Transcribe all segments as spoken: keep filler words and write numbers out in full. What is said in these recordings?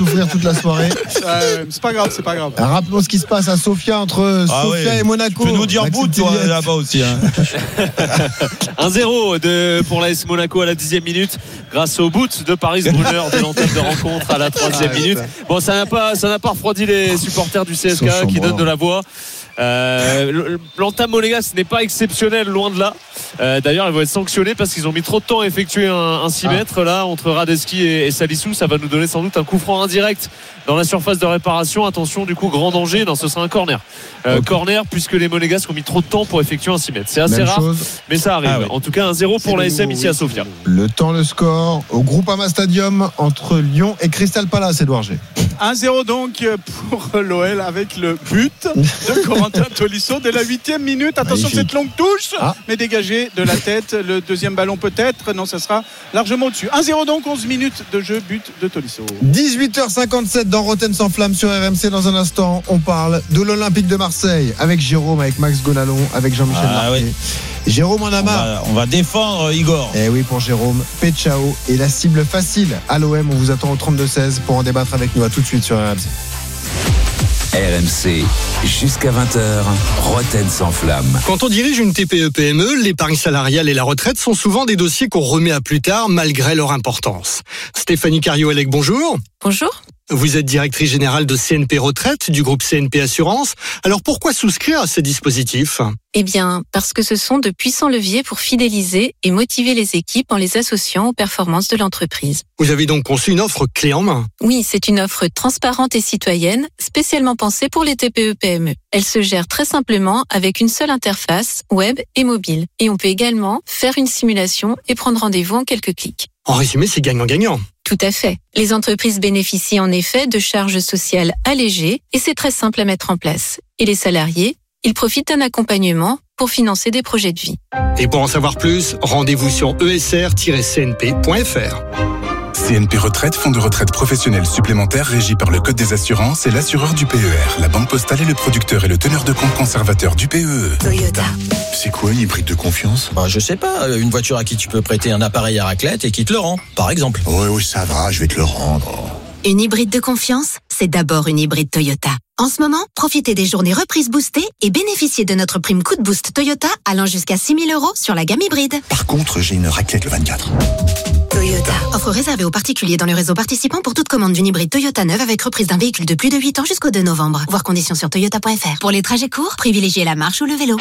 souffrir toute la soirée. Euh, c'est pas grave, c'est pas grave. Rappelons ce qui se passe à Sofia entre ah Sofia ouais. et Monaco. Tu peux nous dire bout, toi, là-bas aussi. Hein. un zéro de, pour l'A S Monaco à la dixième minute, grâce au boot de Paris Brunner de l'entame de rencontre à la troisième ah, minute. Bon, ça n'a pas, ça n'a pas refroidi les supporters du C S K A qui donnent de la voix. Euh, l'entame monégasque n'est pas exceptionnel, loin de là. Euh, d'ailleurs, ils vont être sanctionnés parce qu'ils ont mis trop de temps à effectuer un, un six mètres ah. là entre Radetzky et, et Salissou. Ça va nous donner sans doute un coup franc indirect dans la surface de réparation. Attention, du coup, grand danger. Non, ce sera un corner. Euh, okay. Corner, puisque les monégasques ont mis trop de temps pour effectuer un six mètres. C'est assez Même rare, chose. mais ça arrive. Ah, ouais. En tout cas, un zéro pour l'A S M ici à Sofia. Le temps, le score au Groupama Stadium entre Lyon et Crystal Palace, Édouard G. un zéro donc pour l'O L avec le but de Corentin Tolisso dès la huitième minute. Attention, Magnifique. Cette longue touche, ah. mais dégagée de la tête. Le deuxième ballon peut-être. Non, ça sera largement au-dessus. un zéro donc, onze minutes de jeu, but de Tolisso. dix-huit heures cinquante-sept dans Rotten sans flamme sur R M C. Dans un instant, on parle de l'Olympique de Marseille avec Jérôme, avec Max Gonalon, avec Jean-Michel ah, Marquet. Oui. Jérôme en a marre. On va, on va défendre Igor. Eh oui, pour Jérôme, Pechao est la cible facile à l'O M. On vous attend au trente-deux seize pour en débattre avec nous. À tout de suite sur R M C. R M C, jusqu'à vingt heures, Rotten sans flamme. Quand on dirige une T P E P M E, l'épargne salariale et la retraite sont souvent des dossiers qu'on remet à plus tard malgré leur importance. Stéphanie Cario-Elec, bonjour. Bonjour. Vous êtes directrice générale de C N P Retraite du groupe C N P Assurance. Alors pourquoi souscrire à ces dispositifs ? Eh bien, parce que ce sont de puissants leviers pour fidéliser et motiver les équipes en les associant aux performances de l'entreprise. Vous avez donc conçu une offre clé en main ? Oui, c'est une offre transparente et citoyenne, spécialement pensée pour les T P E P M E. Elle se gère très simplement avec une seule interface, web et mobile. Et on peut également faire une simulation et prendre rendez-vous en quelques clics. En résumé, c'est gagnant-gagnant. Tout à fait. Les entreprises bénéficient en effet de charges sociales allégées et c'est très simple à mettre en place. Et les salariés, ils profitent d'un accompagnement pour financer des projets de vie. Et pour en savoir plus, rendez-vous sur e s r tiret c n p point f r. C N P Retraite, fonds de retraite professionnel supplémentaire régi par le Code des assurances et l'assureur du P E R. La Banque Postale est le producteur et le teneur de compte conservateur du P E E. Toyota. C'est quoi une hybride de confiance ? Bah, je sais pas, une voiture à qui tu peux prêter un appareil à raclette et qui te le rend, par exemple. Oui, oui, ça va, je vais te le rendre. Une hybride de confiance, c'est d'abord une hybride Toyota. En ce moment, profitez des journées reprises boostées et bénéficiez de notre prime coup de boost Toyota allant jusqu'à six mille euros sur la gamme hybride. Par contre, j'ai une raclette le vingt-quatre. Toyota. Offre réservée aux particuliers dans le réseau participant pour toute commande d'une hybride Toyota neuve avec reprise d'un véhicule de plus de huit ans jusqu'au deux novembre. Voir conditions sur toyota point f r. Pour les trajets courts, privilégiez la marche ou le vélo.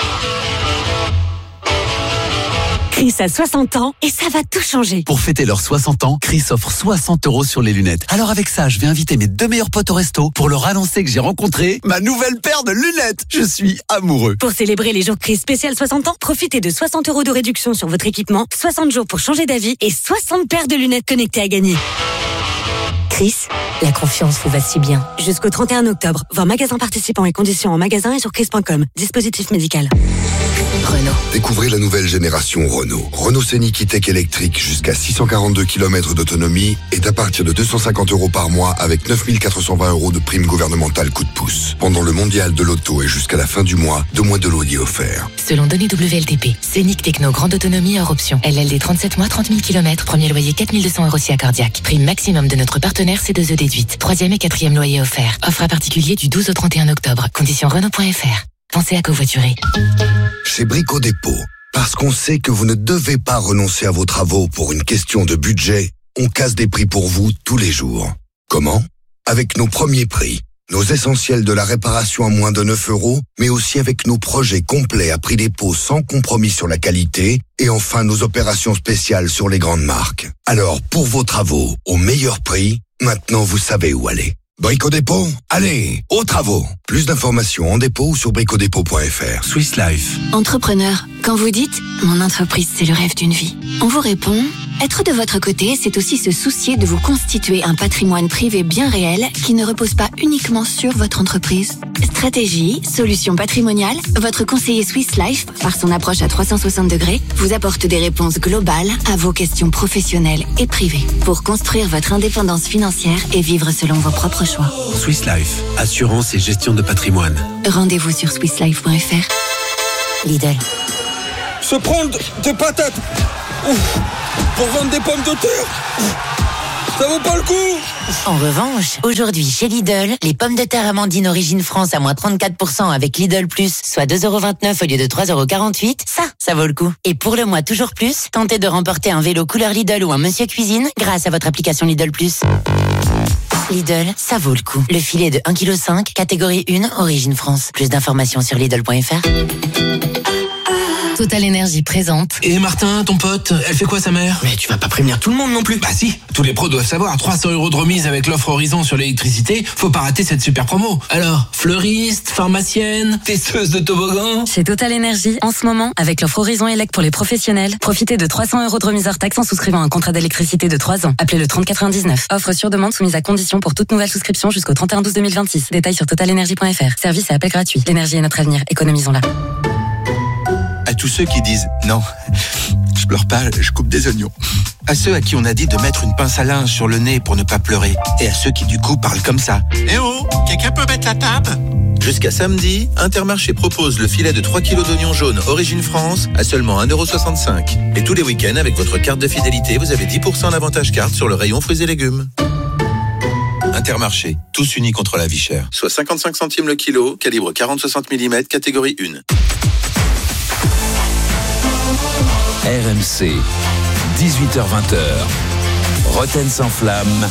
Chris a soixante ans et ça va tout changer. Pour fêter leurs soixante ans, Chris offre soixante euros sur les lunettes. Alors avec ça, je vais inviter mes deux meilleurs potes au resto pour leur annoncer que j'ai rencontré ma nouvelle paire de lunettes. Je suis amoureux. Pour célébrer les jours Chris spécial soixante ans, profitez de soixante euros de réduction sur votre équipement, soixante jours pour changer d'avis et soixante paires de lunettes connectées à gagner. Chris, la confiance vous va si bien. Jusqu'au trente et un octobre, voir magasin participant et conditions en magasin et sur chris point com. Dispositif médical. Renault. Découvrez la nouvelle génération Renault. Renault Scénic E-Tech électrique jusqu'à six cent quarante-deux kilomètres d'autonomie est à partir de deux cent cinquante euros par mois avec neuf mille quatre cent vingt euros de prime gouvernementale coup de pouce. Pendant le mondial de l'auto et jusqu'à la fin du mois, deux mois de loyer offert. Selon données W L T P, Scénic Techno grande autonomie hors option. L L D trente-sept mois, trente mille kilomètres, premier loyer quatre mille deux cents euros si accordiaque. Prime maximum de notre partenaire C deux E déduite. Troisième et quatrième loyer offert. Offre à particulier du douze au trente et un octobre. Conditions Renault point f r. Pensez à covoiturer. Chez Brico Dépôt, parce qu'on sait que vous ne devez pas renoncer à vos travaux pour une question de budget, on casse des prix pour vous tous les jours. Comment ? Avec nos premiers prix, nos essentiels de la réparation à moins de neuf euros, mais aussi avec nos projets complets à prix dépôt sans compromis sur la qualité, et enfin nos opérations spéciales sur les grandes marques. Alors, pour vos travaux, au meilleur prix, maintenant vous savez où aller. Brico Dépôt, allez, aux travaux. Plus d'informations en dépôt ou sur brico dépôt point f r. Swiss Life. Entrepreneur, quand vous dites « Mon entreprise, c'est le rêve d'une vie », on vous répond « Être de votre côté, c'est aussi se soucier de vous constituer un patrimoine privé bien réel qui ne repose pas uniquement sur votre entreprise. » Stratégie, solution patrimoniale, votre conseiller Swiss Life, par son approche à trois cent soixante degrés, vous apporte des réponses globales à vos questions professionnelles et privées pour construire votre indépendance financière et vivre selon vos propres choix. Swiss Life, assurance et gestion de patrimoine. Rendez-vous sur swiss life point f r. Lidl. Se prendre des patates. Ouf. Pour vendre des pommes de terre. Ouf. Ça vaut pas le coup. En revanche, aujourd'hui chez Lidl, les pommes de terre Amandine Origine France à moins trente-quatre pour cent avec Lidl Plus, soit deux euros vingt-neuf au lieu de trois euros quarante-huit, ça, ça vaut le coup. Et pour le mois toujours plus, tentez de remporter un vélo couleur Lidl ou un Monsieur Cuisine grâce à votre application Lidl Plus. Lidl, ça vaut le coup. Le filet de un virgule cinq kilos, catégorie un, Origine France. Plus d'informations sur Lidl point F R. Total Énergie présente. Et Martin, ton pote, elle fait quoi sa mère? Mais tu vas pas prévenir tout le monde non plus. Bah si, tous les pros doivent savoir. trois cents euros de remise avec l'offre Horizon sur l'électricité. Faut pas rater cette super promo. Alors, fleuriste, pharmacienne, testeuse de toboggan. Chez Total Énergie, en ce moment, avec l'offre Horizon Elec pour les professionnels, profitez de trois cents euros de remise hors taxe en souscrivant un contrat d'électricité de trois ans. Appelez le trente quatre-vingt-dix-neuf. Offre sur demande soumise à condition pour toute nouvelle souscription jusqu'au trente et un douze deux mille vingt-six. Détails sur total énergie point F R. Service et appel gratuit. L'énergie est notre avenir. Économisons-la. À tous ceux qui disent « Non, je pleure pas, je coupe des oignons ». À ceux à qui on a dit de mettre une pince à linge sur le nez pour ne pas pleurer. Et à ceux qui du coup parlent comme ça. « Eh oh, quelqu'un peut mettre la table ?» Jusqu'à samedi, Intermarché propose le filet de trois kilos d'oignons jaunes Origine France à seulement un euro soixante-cinq. Et tous les week-ends, avec votre carte de fidélité, vous avez dix pour cent d'avantage carte sur le rayon fruits et légumes. Intermarché, tous unis contre la vie chère. Soit cinquante-cinq centimes le kilo, calibre quarante à soixante millimètres, catégorie un. R M C, dix-huit heures vingt. Roten sans flamme.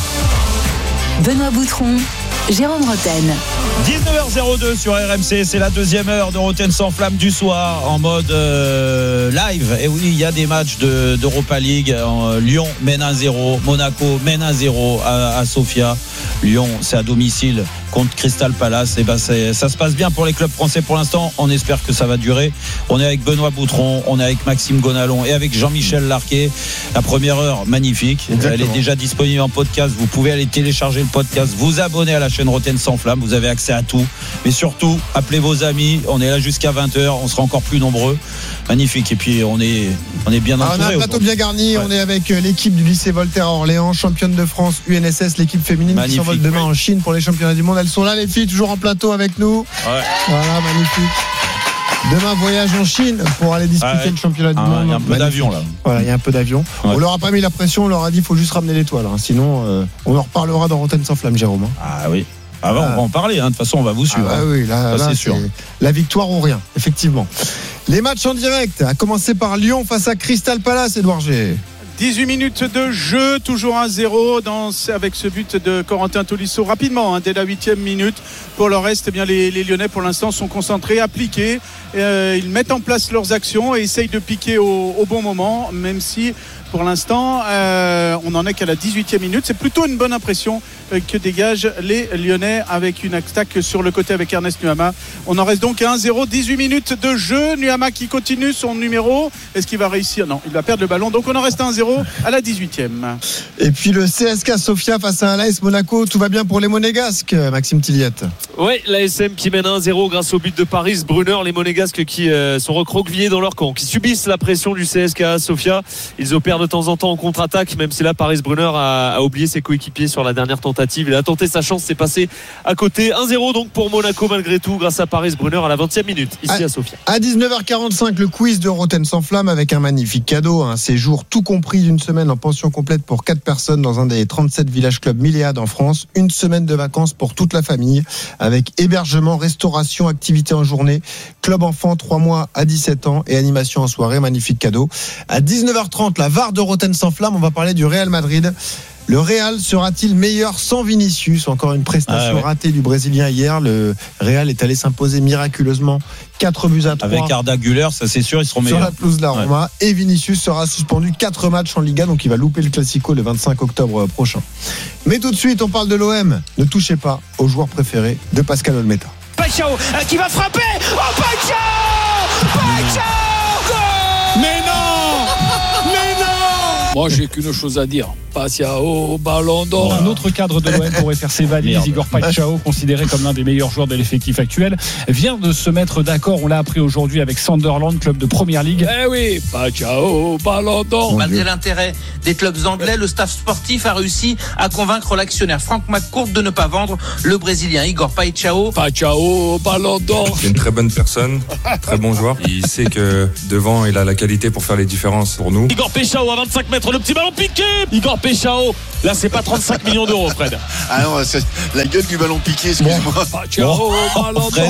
Benoît Boutron, Jérôme Roten. dix-neuf heures zéro deux sur R M C, c'est la deuxième heure de Roten sans flamme du soir en mode euh, live. Et oui, il y a des matchs de, d'Europa League. En, Lyon mène un zéro, Monaco mène un zéro à, à Sofia. Lyon, c'est à domicile contre Crystal Palace. Et ben c'est, ça se passe bien pour les clubs français pour l'instant. On espère que ça va durer. On est avec Benoît Boutron, on est avec Maxime Gonalon et avec Jean-Michel Larquet. La première heure, magnifique. Exactement. Elle est déjà disponible en podcast. Vous pouvez aller télécharger le podcast, vous abonner à la chaîne Roten sans flamme. Vous avez accès à tout. Mais surtout, appelez vos amis. On est là jusqu'à vingt heures. On sera encore plus nombreux. Magnifique. Et puis, on est, on est bien entouré. On a un plateau bien garni. Ouais. On est avec l'équipe du lycée Voltaire à Orléans, championne de France U N S S, l'équipe féminine magnifique, qui s'envole demain oui. en Chine pour les championnats du monde. Elles sont là, les filles, toujours en plateau avec nous. Ouais. Voilà, magnifique. Demain, voyage en Chine pour aller disputer ah ouais. le championnat du ah, monde. Il y a un peu magnifique. d'avion là. Voilà, il y a un peu d'avion. Ouais. On leur a pas mis la pression, on leur a dit qu'il faut juste ramener l'étoile. Hein. Sinon, euh, on en reparlera dans Roten sans flamme, Jérôme. Hein. Ah oui. Ah bah, on va en parler, hein. De toute façon on va vous suivre. Ah bah oui, là, là, c'est sûr. C'est la victoire ou rien, effectivement. Les matchs en direct, à commencer par Lyon face à Crystal Palace, Édouard G. dix-huit minutes de jeu, toujours un zéro dans, avec ce but de Corentin Tolisso rapidement, hein, dès la huitième minute. Pour le reste, eh bien, les, les Lyonnais pour l'instant sont concentrés, appliqués. Euh, ils mettent en place leurs actions et essayent de piquer au, au bon moment, même si pour l'instant euh, on n'en est qu'à la dix-huitième minute. C'est plutôt une bonne impression euh, que dégagent les Lyonnais avec une attaque sur le côté avec Ernest Nuama. On en reste donc à un zéro, dix-huit minutes de jeu. Nuama qui continue son numéro. Est-ce qu'il va réussir? Non, il va perdre le ballon. Donc on en reste à un zéro à la dix-huitième. Et puis le C S K Sofia face à l'A S Monaco. Tout va bien pour les Monégasques, Maxime Tilliette. Oui, l'A S M qui mène un zéro grâce au but de Paris Brunner. Les Monégasques qui euh, sont recroquevillés dans leur camp, qui subissent la pression du C S K Sofia. Ils opèrent de temps en temps en contre-attaque, même si là Paris Brunner a, a oublié ses coéquipiers sur la dernière tentative. Il a tenté sa chance, c'est passé à côté. un zéro donc pour Monaco malgré tout grâce à Paris Brunner à la vingtième minute ici à, à Sofia. À dix-neuf heures quarante-cinq, le quiz de Roten sans flamme avec un magnifique cadeau, un séjour tout compris d'une semaine en pension complète pour quatre personnes dans un des trente-sept villages clubs Milléade en France. Une semaine de vacances pour toute la famille avec hébergement, restauration, activité en journée, club enfant trois mois à dix-sept ans et animation en soirée. Magnifique cadeau. À dix-neuf heures trente, la V A R de Roten sans flamme, on va parler du Real Madrid. Le Real sera-t-il meilleur sans Vinicius? Encore une prestation ah ouais. ratée du Brésilien hier. Le Real est allé s'imposer miraculeusement quatre buts à trois. Avec Arda Güler, ça c'est sûr, ils seront meilleurs. Sur la pelouse de la Roma. Ouais. Et Vinicius sera suspendu quatre matchs en Liga, donc il va louper le Classico le vingt-cinq octobre prochain. Mais tout de suite, on parle de l'O M. Ne touchez pas au joueur préféré de Pascal Olmeta. Paixão qui va frapper. Oh, Paixão Paixão Mais non Mais non Moi, j'ai qu'une chose à dire. Paixão, ballon d'or. Un autre cadre de l'O M pourrait faire ses valises. Igor Paixão, considéré comme l'un des meilleurs joueurs de l'effectif actuel, vient de se mettre d'accord. On l'a appris aujourd'hui avec Sunderland, club de Première Ligue. Eh oui, Paixão, ballon d'or. Malgré l'intérêt des clubs anglais, le staff sportif a réussi à convaincre l'actionnaire Frank McCourt de ne pas vendre le Brésilien Igor Paixão. Paixão, ballon d'or. C'est une très bonne personne, très bon joueur. Il sait que devant, il a la qualité pour faire les différences pour nous. Igor Paixão à vingt-cinq mètres centre, le petit ballon piqué. Igor Péchao. Là, c'est pas trente-cinq millions d'euros, Fred. Ah non, c'est la gueule du ballon piqué, excuse-moi. Ciao, Fred.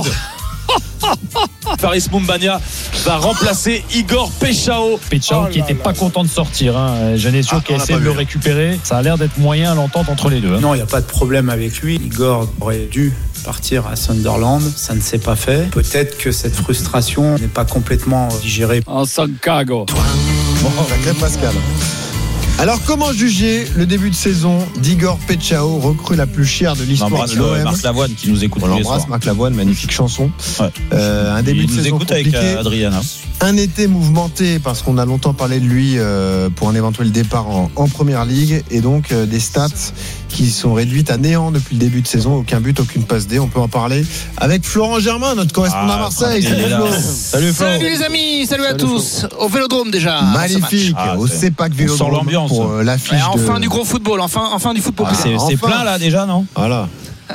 Faris Moumbania va remplacer Igor Péchao. Péchao oh qui n'était pas content de sortir. Hein. Genesio ah, qui a essayé de le récupérer. Ça a l'air d'être moyen l'entente entre les deux. Hein. Non, il n'y a pas de problème avec lui. Igor aurait dû partir à Sunderland. Ça ne s'est pas fait. Peut-être que cette frustration n'est pas complètement digérée. En Santiago. Bon, sacré Pascal. Alors, comment juger le début de saison d'Igor Péchao, recrue la plus chère de l'histoire de l'O M? Marc Lavoine qui nous écoute. On l'embrasse, Marc Lavoine, magnifique chanson. Ouais. Euh, un début Il de nous saison écoute compliqué. avec Adriana. Un été mouvementé parce qu'on a longtemps parlé de lui euh, pour un éventuel départ en, en Première Ligue et donc euh, des stats qui sont réduites à néant depuis le début de saison. Aucun but, aucune passe D. On peut en parler avec Florent Germain, notre correspondant ah, à Marseille. Salut Flo. Salut Flo. Salut les amis, salut, salut à tous. Flo. Au Vélodrome déjà. Magnifique, ah, au CEPAC Vélodrome. On sent l'ambiance pour euh, l'affiche. Ouais, enfin de... du gros football, enfin, enfin du football. Ah, c'est, enfin. c'est plein là déjà, non? Voilà.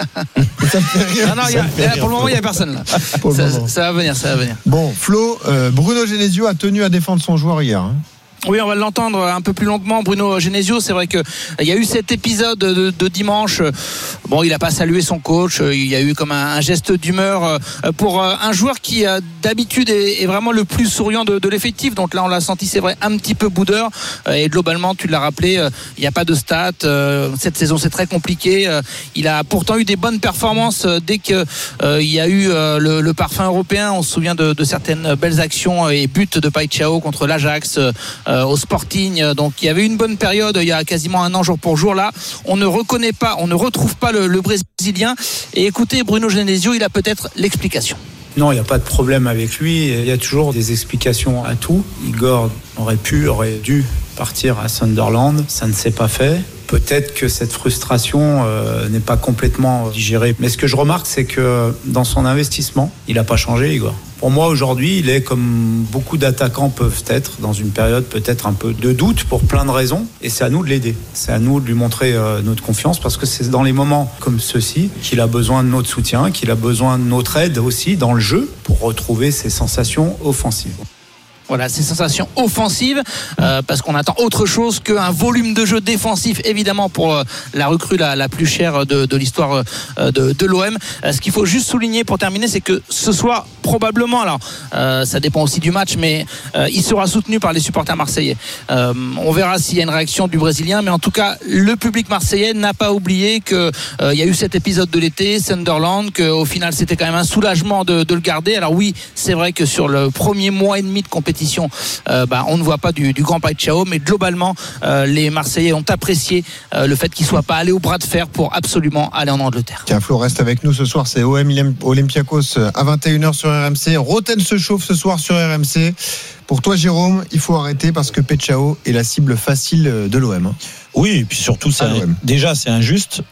Ça me fait rire. Non, non, y a, rire, pour le moment, il n'y a personne là. Ça, ça va venir, ça va venir. Bon, Flo, euh, Bruno Genesio a tenu à défendre son joueur hier. Hein. Oui, on va l'entendre un peu plus longuement. Bruno Genesio, c'est vrai qu'il y a eu cet épisode de, de dimanche. Bon, il n'a pas salué son coach. Il y a eu comme un, un geste d'humeur pour un joueur qui d'habitude est, est vraiment le plus souriant de, de l'effectif. Donc là, on l'a senti, c'est vrai, un petit peu boudeur. Et globalement, tu l'as rappelé, il n'y a pas de stats. Cette saison, c'est très compliqué. Il a pourtant eu des bonnes performances dès qu'il y a eu le, le parfum européen. On se souvient de, de certaines belles actions et buts de Péchao contre l'Ajax. Au Sporting, donc il y avait une bonne période il y a quasiment un an jour pour jour. Là on ne reconnaît pas, on ne retrouve pas le, le Brésilien. Et écoutez, Bruno Genesio, il a peut-être l'explication. Non, il n'y a pas de problème avec lui, il y a toujours des explications à tout. Igor aurait pu, aurait dû partir à Sunderland, ça ne s'est pas fait. Peut-être que cette frustration euh, n'est pas complètement digérée. Mais ce que je remarque, c'est que dans son investissement, il n'a pas changé, Igor. Pour moi, aujourd'hui, il est comme beaucoup d'attaquants peuvent être, dans une période peut-être un peu de doute pour plein de raisons. Et c'est à nous de l'aider. C'est à nous de lui montrer euh, notre confiance parce que c'est dans les moments comme ceux-ci qu'il a besoin de notre soutien, qu'il a besoin de notre aide aussi dans le jeu pour retrouver ses sensations offensives. Voilà, ces sensations offensives, euh, parce qu'on attend autre chose qu'un volume de jeu défensif, évidemment, pour euh, la recrue la, la plus chère de, de l'histoire euh, de, de l'O M. Euh, ce qu'il faut juste souligner pour terminer, c'est que ce soir, probablement, alors euh, ça dépend aussi du match, mais euh, il sera soutenu par les supporters marseillais. Euh, on verra s'il y a une réaction du Brésilien, mais en tout cas, le public marseillais n'a pas oublié qu'il euh, y a eu cet épisode de l'été, Sunderland, qu'au final, c'était quand même un soulagement de, de le garder. Alors oui, c'est vrai que sur le premier mois et demi de compétition, Euh, bah, on ne voit pas du, du grand Péchao, mais globalement euh, les Marseillais ont apprécié euh, le fait qu'il ne soit pas allé au bras de fer pour absolument aller en Angleterre. Tiens, Flo reste avec nous ce soir, c'est O M Olympiakos à vingt et une heures sur R M C. Roten se chauffe ce soir sur R M C. Pour toi Jérôme, il faut arrêter parce que Péchao est la cible facile de l'O M. Oui, et puis surtout c'est un, déjà c'est injuste.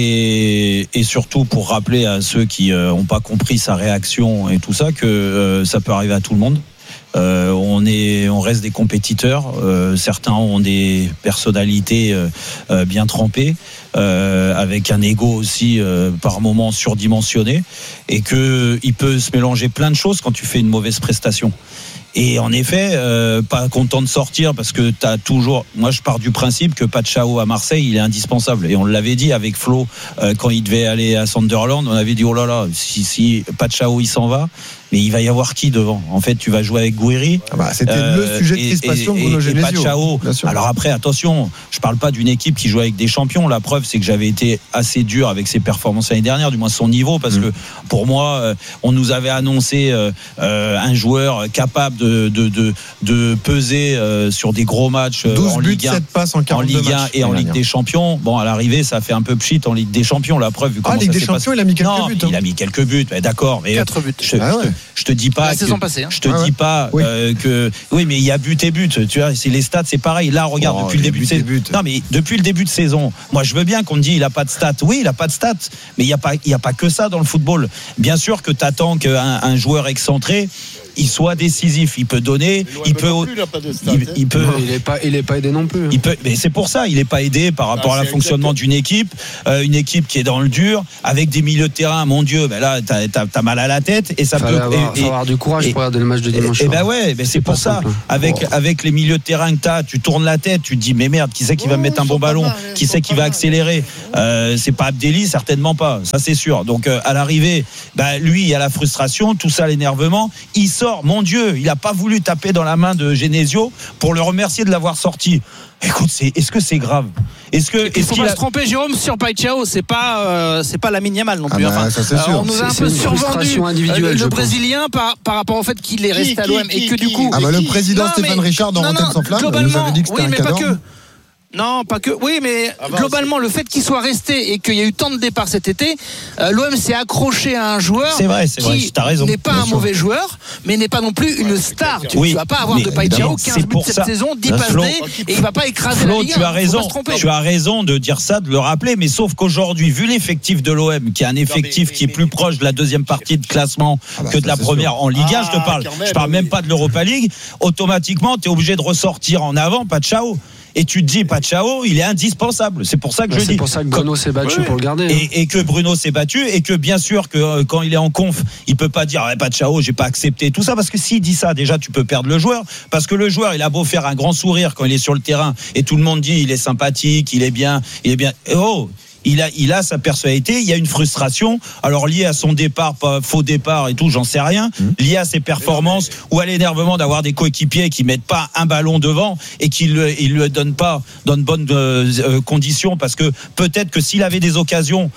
Et, et surtout pour rappeler à ceux qui n'ont euh, pas compris sa réaction et tout ça que euh, ça peut arriver à tout le monde. Euh, on est, on reste des compétiteurs. Euh, certains ont des personnalités euh, euh, bien trempées, euh, avec un ego aussi euh, par moments surdimensionné, et que il peut se mélanger plein de choses quand tu fais une mauvaise prestation. Et en effet, euh, pas content de sortir parce que t'as toujours. Moi, je pars du principe que Péchao à Marseille, il est indispensable. Et on l'avait dit avec Flo euh, quand il devait aller à Sunderland. On avait dit oh là là, si si Péchao il s'en va. Mais il va y avoir qui devant? En fait, tu vas jouer avec Gouiri. Ah bah, c'était euh, le sujet de crispation de Bruno Genesio. Péchao. Alors après, attention, je parle pas d'une équipe qui joue avec des champions. La preuve, c'est que j'avais été assez dur avec ses performances l'année dernière, du moins son niveau, parce mmh. que pour moi, on nous avait annoncé euh, un joueur capable de de de, de peser euh, sur des gros matchs euh, douze en buts, Ligue un, sept passes en quarante-deux en Ligue un matchs, et en Ligue des Champions. Bon, à l'arrivée, ça fait un peu pchit en Ligue des Champions. La preuve, vu comment ah, Ligue ça des s'est Champions, passé. il a mis quelques non, buts. Hein. Il a mis quelques buts, mais d'accord. Mais quatre buts. Je, ah ouais. je, te, je te dis pas. La que, saison passée. Hein. Je te ah dis ouais. pas oui. euh, que oui, mais il y a but et but. Tu vois, c'est les stats, c'est pareil. Là, regarde, oh, depuis le début de saison. Non, mais depuis le début de saison, moi, je veux bien qu'on me dise il a pas de stats. Oui, il a pas de stats, mais il y a pas, il y a pas que ça dans le football. Bien sûr que t'attends qu'un un joueur excentré il soit décisif. Il peut donner, il peut, plus, il, a pas de stats, il, hein. il peut, non, il est pas, il est pas aidé non plus. Il peut, mais c'est pour ça, il est pas aidé par rapport ah, à la fonctionnement d'une équipe, euh, une équipe qui est dans le dur, avec des milieux de terrain. Mon Dieu, ben là, t'as, t'as, t'as mal à la tête et ça Fallait peut. Avoir, et, faut avoir du courage et, pour regarder le match de dimanche. Et, et ben ouais, ben c'est, c'est pour ça. Simple. Avec oh. avec les milieux de terrain que t'as, tu tournes la tête, tu te dis mais merde, qui c'est qui va oh, mettre un bon ballon, mal, qui c'est qui va accélérer. Euh, c'est pas Abdelli, certainement pas. Ça c'est sûr. Donc euh, à l'arrivée, ben lui, il y a la frustration, tout ça, l'énervement. Il sort. Mon Dieu, il a pas voulu taper dans la main de Genesio pour le remercier de l'avoir sorti. Écoute, c'est, est-ce que c'est grave? Est-ce que il est-ce faut qu'il pas a... se tromper, Jérôme, sur Paixão, c'est pas euh, c'est pas Lamine Yamal non plus. Ah bah, enfin, ça, c'est sûr. Euh, on nous a c'est, un peu c'est survendu euh, le Brésilien par, par rapport au fait qu'il est resté qui, à l'O M qui, et que qui, du coup. Ah bah le président non, Stéphane mais, Richard dans Rotten sans flamme nous avait dit que c'était oui, un mais cadeau. pas que. Non, pas que. Oui, mais ah bah, globalement, c'est... le fait qu'il soit resté et qu'il y a eu tant de départs cet été, euh, l'O M s'est accroché à un joueur c'est vrai, c'est qui vrai, raison, n'est pas un sûr. mauvais joueur, mais n'est pas non plus une star. Tu ne oui, vas pas avoir de Paixão quinze buts cette saison, dix passes D, et il va pas écraser Flo, la Ligue un. Tu as raison, tu as raison de dire ça, de le rappeler, mais sauf qu'aujourd'hui, vu l'effectif de l'O M, qui est un effectif non, mais, qui est mais, plus mais, proche de la deuxième partie de classement ah bah, que de la première sûr. en Ligue un, ah, je te parle, même, je parle même oui. pas de l'Europa League, automatiquement, tu es obligé de ressortir en avant Paixão. Et tu te dis, Paixão, il est indispensable. C'est pour ça que bah, je c'est dis. C'est pour ça que Bruno s'est battu ouais. pour le garder. Hein. Et, et que Bruno s'est battu, et que bien sûr que euh, quand il est en conf, il peut pas dire, ah, Paixão, j'ai pas accepté tout ça, parce que s'il dit ça, déjà, tu peux perdre le joueur, parce que le joueur, il a beau faire un grand sourire quand il est sur le terrain, et tout le monde dit, il est sympathique, il est bien, il est bien. Oh. Il a, il a sa personnalité, il y a une frustration, alors liée à son départ, pas faux départ et tout, j'en sais rien, mmh. liée à ses performances ou à l'énervement d'avoir des coéquipiers qui mettent pas un ballon devant et qui le, il le donnent pas dans de bonnes euh, conditions, parce que peut-être que s'il avait des occasions,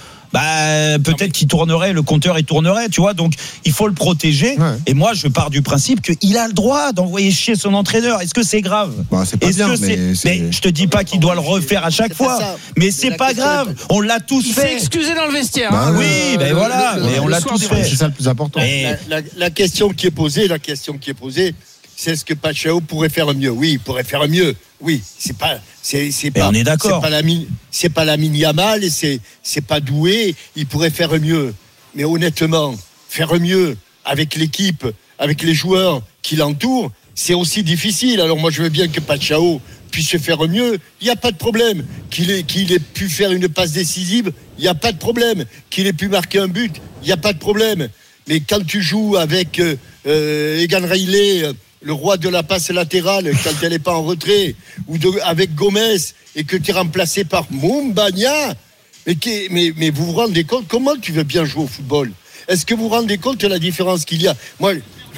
bah peut-être qu'il tournerait, le compteur il tournerait, tu vois, donc il faut le protéger. Ouais. Et moi je pars du principe qu'il a le droit d'envoyer chier son entraîneur. Est-ce que c'est grave? Bah, c'est pas Est-ce bien, que c'est... Mais, c'est... mais je te dis pas qu'il doit le refaire à chaque c'est fois, mais c'est, c'est pas grave. Est... On l'a tous il fait. Il s'est excusé dans le vestiaire. Bah, hein. Oui, euh, ben voilà, le, le, mais le, on l'a tous fait. C'est ça le plus important. Et... La, la, la question qui est posée, la question qui est posée, c'est est-ce que Paixão pourrait faire mieux? Oui, il pourrait faire mieux. Oui, c'est pas, c'est, c'est pas, on est d'accord. C'est pas la mine, c'est pas Lamine Yamal, et c'est, c'est pas Doué. Il pourrait faire mieux. Mais honnêtement, faire mieux avec l'équipe, avec les joueurs qui l'entourent, c'est aussi difficile. Alors moi, je veux bien que Paixão puisse faire mieux. Il n'y a pas de problème. Qu'il ait, qu'il ait pu faire une passe décisive, il n'y a pas de problème. Qu'il ait pu marquer un but, il n'y a pas de problème. Mais quand tu joues avec euh, Egan Riley, le roi de la passe latérale, quand elle n'est pas en retrait, ou de, avec Gomez, et que tu es remplacé par Mumbagna, mais, mais, mais vous vous rendez compte, comment tu veux bien jouer au football? Est-ce que vous vous rendez compte de la différence qu'il y a? Moi,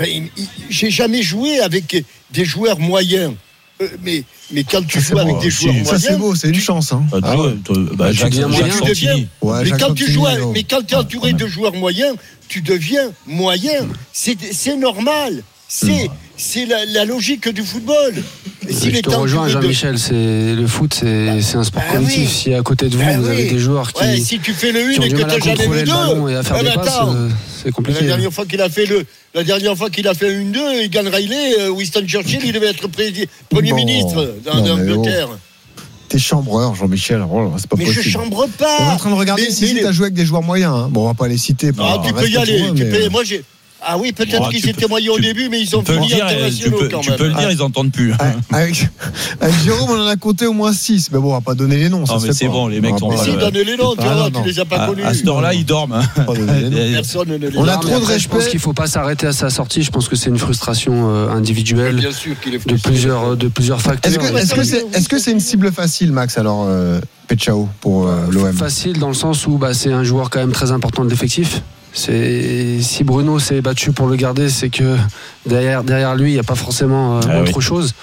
j'ai jamais joué avec des joueurs moyens. Euh, mais, mais quand tu joues avec des joueurs moyens, ça c'est beau, c'est une chance. Hein. Ah ouais, bah, Jacques, Jacques, Jacques tu deviens, ouais, mais, quand tu joues, Santini, mais quand tu es entouré de joueurs moyens, tu deviens moyen. C'est, c'est normal. C'est, c'est la, la logique du football. Et je te rejoins, Jean-Michel. De... C'est, le foot, c'est, c'est un sport bah collectif. Oui. Si à côté de vous, bah vous oui. avez des joueurs qui, ouais, si tu fais le une et que tu n'as jamais le deux, et à faire des passes, c'est compliqué. La dernière fois qu'il a fait le, la dernière fois qu'il a fait une deux, Egan Riley, Winston Churchill, il devait être pré- premier bon, ministre d'Angleterre. Oh. T'es chambreur, Jean-Michel. Oh, c'est pas mais possible. je chambre pas. On est en train de regarder mais, si mais... tu as joué avec des joueurs moyens. Hein. Bon, on va pas les citer. Ah, tu peux y aller. Tu peux... Moi, j'ai. Ah oui, peut-être oh, qu'ils étaient moyens au début, mais ils ont fini dire, internationaux tu peux, quand tu même. Tu peux le dire, ils n'entendent plus. Ah, avec, avec Jérôme, on en a compté au moins six. Mais bon, on va pas donner les noms. Ça non, mais c'est pas. bon, les mecs sont pas. Si, donne les noms, tu vois, tu les as pas connus. À ce temps-là, ils dorment. Personne ne les On a trop de respect. Je pense qu'il faut pas s'arrêter à sa sortie. Je pense que c'est une frustration individuelle de plusieurs de plusieurs facteurs. Est-ce que c'est est-ce que c'est une cible facile, Max, alors Paixão pour l'O M? Facile dans le sens où c'est un joueur quand même très important de l'effectif. C'est, si Bruno s'est battu pour le garder, c'est que derrière, derrière lui, il n'y a pas forcément euh, ah autre oui. chose.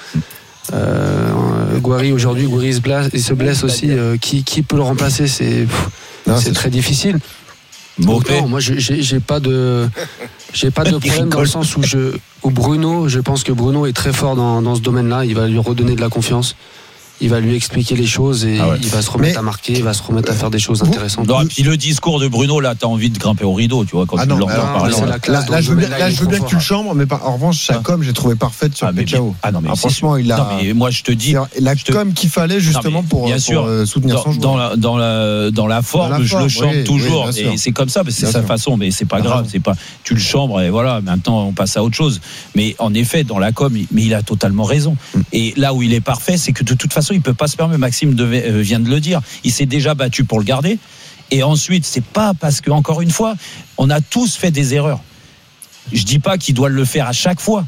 Euh, Gouiri, aujourd'hui, Gouiri se blesse, il se blesse aussi. Euh, qui, qui peut le remplacer? C'est, pff, non, c'est, c'est très difficile. Donc, non, moi, j'ai, j'ai pas de, j'ai pas de problème dans le sens où, je, où Bruno, je pense que Bruno est très fort dans, dans ce domaine-là. Il va lui redonner de la confiance. il va lui expliquer les choses et ah ouais. il va se remettre mais, à marquer, il va se remettre à faire des choses intéressantes. Non, et puis le discours de Bruno, là, t'as envie de grimper au rideau, tu vois, quand ah tu l'entends parler. Là, là, là, je veux bien, là, je veux bien que tu le chambres, mais par, en revanche, sa com, j'ai trouvé parfaite sur ah, Pechao. Ah non, mais ah, franchement, il a. Non, mais moi, je te dis. La com qu'il fallait justement pour, bien sûr, pour euh, soutenir dans, son joueur. Dans la, dans la, dans la forme, dans la je forme, le chante oui, toujours. Oui, et c'est comme ça, mais c'est bien sa sûr. façon, mais c'est pas grave. C'est pas, tu le chambres et voilà, maintenant, on passe à autre chose. Mais en effet, dans la com, mais il a totalement raison. Et là où il est parfait, c'est que de toute façon, il peut pas se permettre. Maxime devait, vient de le dire. Il s'est déjà battu pour le garder. Et ensuite, c'est pas parce que, encore une fois, on a tous fait des erreurs. Je dis pas qu'il doit le faire à chaque fois.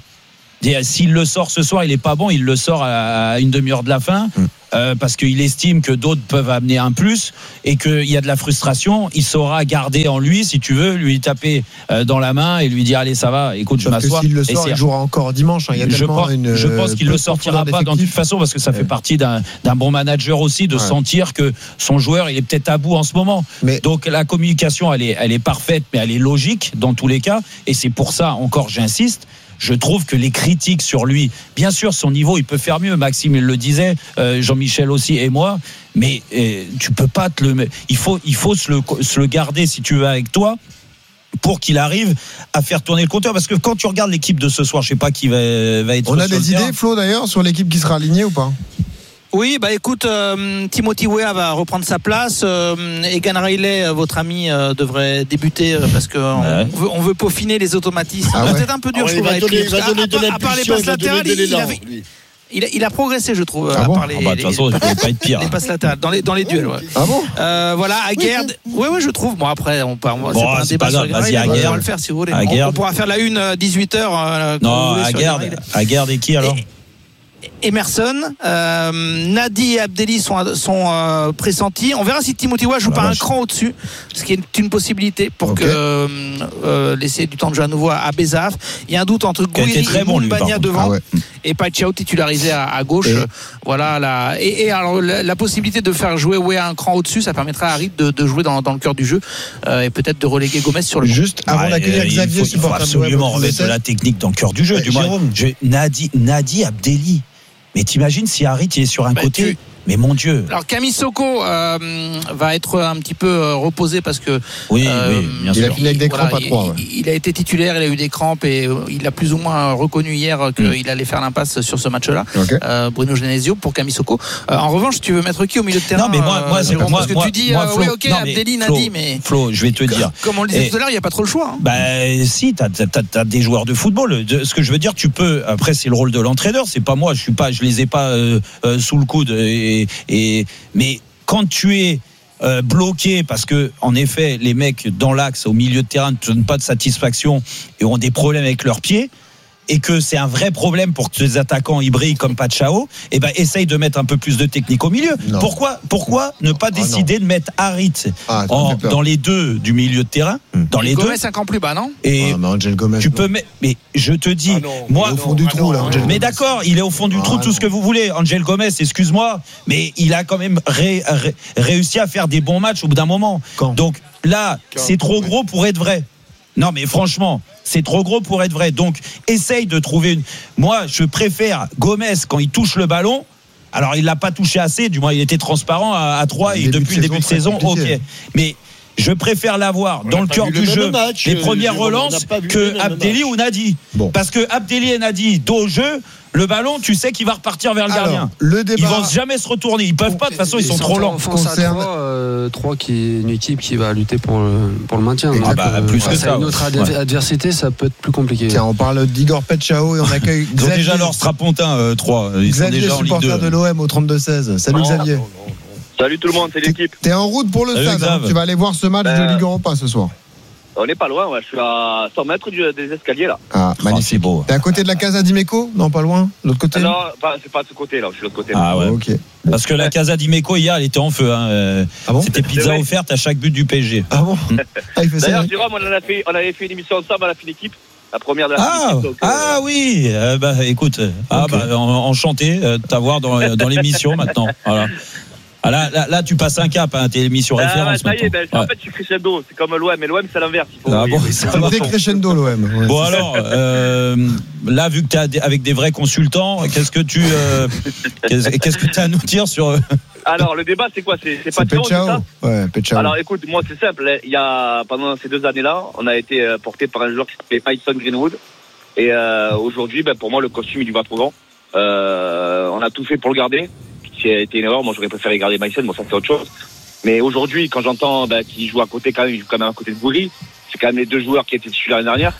S'il le sort ce soir, il est pas bon, il le sort à une demi-heure de la fin. Mmh. Euh, parce qu'il estime que d'autres peuvent amener un plus et qu'il y a de la frustration. Il saura garder en lui, si tu veux, lui taper euh, dans la main et lui dire allez, ça va, écoute, je m'assois. S'il le sort, il jouera encore dimanche. Hein. Il y a je, pense, une, je pense qu'il ne le sortira pas de toute façon parce que ça ouais. fait partie d'un, d'un bon manager aussi de ouais. sentir que son joueur il est peut-être à bout en ce moment. Mais donc la communication elle est, elle est parfaite, mais elle est logique dans tous les cas. Et c'est pour ça, encore j'insiste, je trouve que les critiques sur lui, bien sûr, son niveau, il peut faire mieux. Maxime, il le disait, euh, Jean-Michel aussi et moi. Mais euh, tu peux pas te le. Il faut, il faut se le, se le garder si tu veux avec toi pour qu'il arrive à faire tourner le compteur. Parce que quand tu regardes l'équipe de ce soir, je sais pas qui va, va être. On a des idées, terrain. Flo, d'ailleurs, sur l'équipe qui sera alignée ou pas? Oui, bah écoute, euh, Timothy Weah va reprendre sa place. Euh, Egan Riley, votre ami, euh, devrait débuter euh, parce qu'on ouais. veut, on veut peaufiner les automatismes. Ah ouais. C'est peut-être un peu dur, ah ouais, je trouve. Donner, avec donner à, à, à part les passes latérales, il, il, avait, il, a, il a progressé, je trouve. Ah à bon part les, ah bah, de toute façon, il ne peut pas être pire. Les passes latérales, dans les, dans les duels. Ouais. Ah bon euh, Voilà, Aguerd. Oui, oui, je trouve. Bon, après, on part. Bon, c'est pas un débat pas sur Vas-y, Aguerd. On pourra le faire si vous voulez. On, on pourra faire la une dix-huit heures. Non, Aguerd. Aguerd et qui alors? Emerson, euh, Nadi et Abdelli sont, sont euh, pressentis. On verra si Timothy Weah joue ah, par vache. un cran au-dessus, ce qui est une possibilité pour okay. que euh, euh, laisser du temps de jeu à nouveau à, à Bezaf. Il y a un doute entre Gouiri et bon, Moumbagna devant ah, ouais. et Pachao titularisé à, à gauche. Et voilà la, et, et alors la, la possibilité de faire jouer Weah un cran au-dessus, ça permettra à Harit de, de jouer dans, dans le cœur du jeu euh, et peut-être de reléguer Gomez sur le banc. Juste avant ouais, d'accueillir Xavier, il faut, il faut absolument remettre de la technique dans le cœur du jeu. Ouais, du moins, je, Nadi, Nadi Abdelli. Mais t'imagines si Harit est sur un bah, côté tu... Mais mon Dieu. Alors Camille Soko euh, va être un petit peu euh, reposé parce que oui, euh, oui bien il sûr. a fini avec des crampes voilà, à trois. Ouais. Il, il a été titulaire, il a eu des crampes et euh, il a plus ou moins reconnu hier qu'il mm. allait faire l'impasse sur ce match-là. Okay. Euh, Bruno Genesio pour Camille Soko. Euh, en revanche, tu veux mettre qui au milieu de terrain? Non, mais moi, moi, c'est moi, moi, parce que moi, tu dis, moi, euh, Flo, oui, ok, non, Abdelli, Nadi, mais Flo, je vais te dire. Comme on le disait et, tout à l'heure, il n'y a pas trop le choix. Hein. Bah si, t'as, t'as, t'as des joueurs de football. De, ce que je veux dire, tu peux. Après, c'est le rôle de l'entraîneur. C'est pas moi. Je suis pas. Je les ai pas euh, euh, sous le coude et. et mais quand tu es euh, bloqué parce que en effet les mecs dans l'axe au milieu de terrain ne te donnent pas de satisfaction et ont des problèmes avec leurs pieds et que c'est un vrai problème pour que les attaquants y brillent comme Pachao, et ben essaye de mettre un peu plus de technique au milieu. Non. Pourquoi, pourquoi ne pas décider ah de mettre Harit ah, en, dans les deux du milieu de terrain, mmh. dans les Gomez deux. cinq ans plus bas, non? Et ah, mais Angel Gomez, tu non. peux mettre, mais je te dis, ah non, moi, au fond du trou là. Angel mais Gomez. d'accord, il est au fond du ah trou, non. tout ce que vous voulez. Angel Gomez, excuse-moi, mais il a quand même ré, ré, réussi à faire des bons matchs au bout d'un moment. Quand Donc là, Quand c'est trop gros pour être vrai. Non, mais franchement, c'est trop gros pour être vrai. Donc, essaye de trouver une. Moi, je préfère Gomez quand il touche le ballon. Alors, il l'a pas touché assez. Du moins, il était transparent à, à trois et depuis le début de saison, ok. Mais je préfère l'avoir dans le cœur du jeu, match, les premières relances, que Abdelli ou Nadi. Bon. Parce que Abdelli et Nadi, dos au jeu. Le ballon, tu sais qu'il va repartir vers le Alors, gardien. Le débat... Ils vont jamais se retourner. Ils peuvent pas. De toute façon, ils sont trop lents. Concerne trois, euh, trois qui est une équipe qui va lutter pour le, pour le maintien. Ah bah, euh, plus que ça. Une autre ouais. adversité, ça peut être plus compliqué. Tiens, on parle d'Igor Pechao et on accueille. Ils ont déjà leur strapontin euh, trois. Ils Xavier, sont déjà supporter de l'O M au trente-deux seize. Salut oh, Xavier. Non, non, non. Salut tout le monde, c'est l'équipe. T'es en route pour le Salut stade. Hein. Tu vas aller voir ce match euh... de Ligue Europa ce soir. On n'est pas loin, ouais. Je suis à cent mètres du, des escaliers là. Ah, magnifique. Oh, beau. T'es à côté de la Casa d'Imeco? Non, pas loin. L'autre côté? Non, pas, c'est pas de ce côté là. Je suis de l'autre côté. Ah ouais. Ok. Parce que la Casa d'Imeco hier, elle était en feu. Hein. Ah bon? C'était pizza offerte à chaque but du P S G. Ah bon? ah, il fait D'ailleurs, ça, Jérôme, on, en a fait, on avait fait une émission ensemble à la fin d'équipe. La première de la ah, équipe, donc, ah euh... oui. Euh, bah écoute, okay. ah bah enchanté de t'avoir dans, dans l'émission maintenant. Voilà. Ah là, là, là, tu passes un cap, hein, t'es mis sur référence. Ah, ça y est, ben, ouais. en fait, je suis crescendo. C'est comme l'O M, mais l'O M, c'est l'inverse. Faut... Ah bon, c'est décrescendo l'O M. Ouais, bon alors, euh, là, vu que tu es avec des vrais consultants, qu'est-ce que tu, euh, qu'est-ce que tu as à nous dire sur Alors, le débat, c'est quoi? C'est, c'est pas Pechao, c'est ça? Ouais, Pechao. Alors, écoute, moi, c'est simple. Il y a, pendant ces deux années-là, on a été porté par un joueur qui s'appelait Mason Greenwood. Et euh, aujourd'hui, ben, pour moi, le costume, il lui va trop grand. Euh, on a tout fait pour le garder. Qui a été une erreur. Moi, j'aurais préféré garder Mason. Bon, ça, c'est autre chose. Mais aujourd'hui, quand j'entends ben, qu'il joue à côté, quand même, il joue quand même à côté de Bouri. C'est quand même les deux joueurs qui étaient titulaires l'année dernière.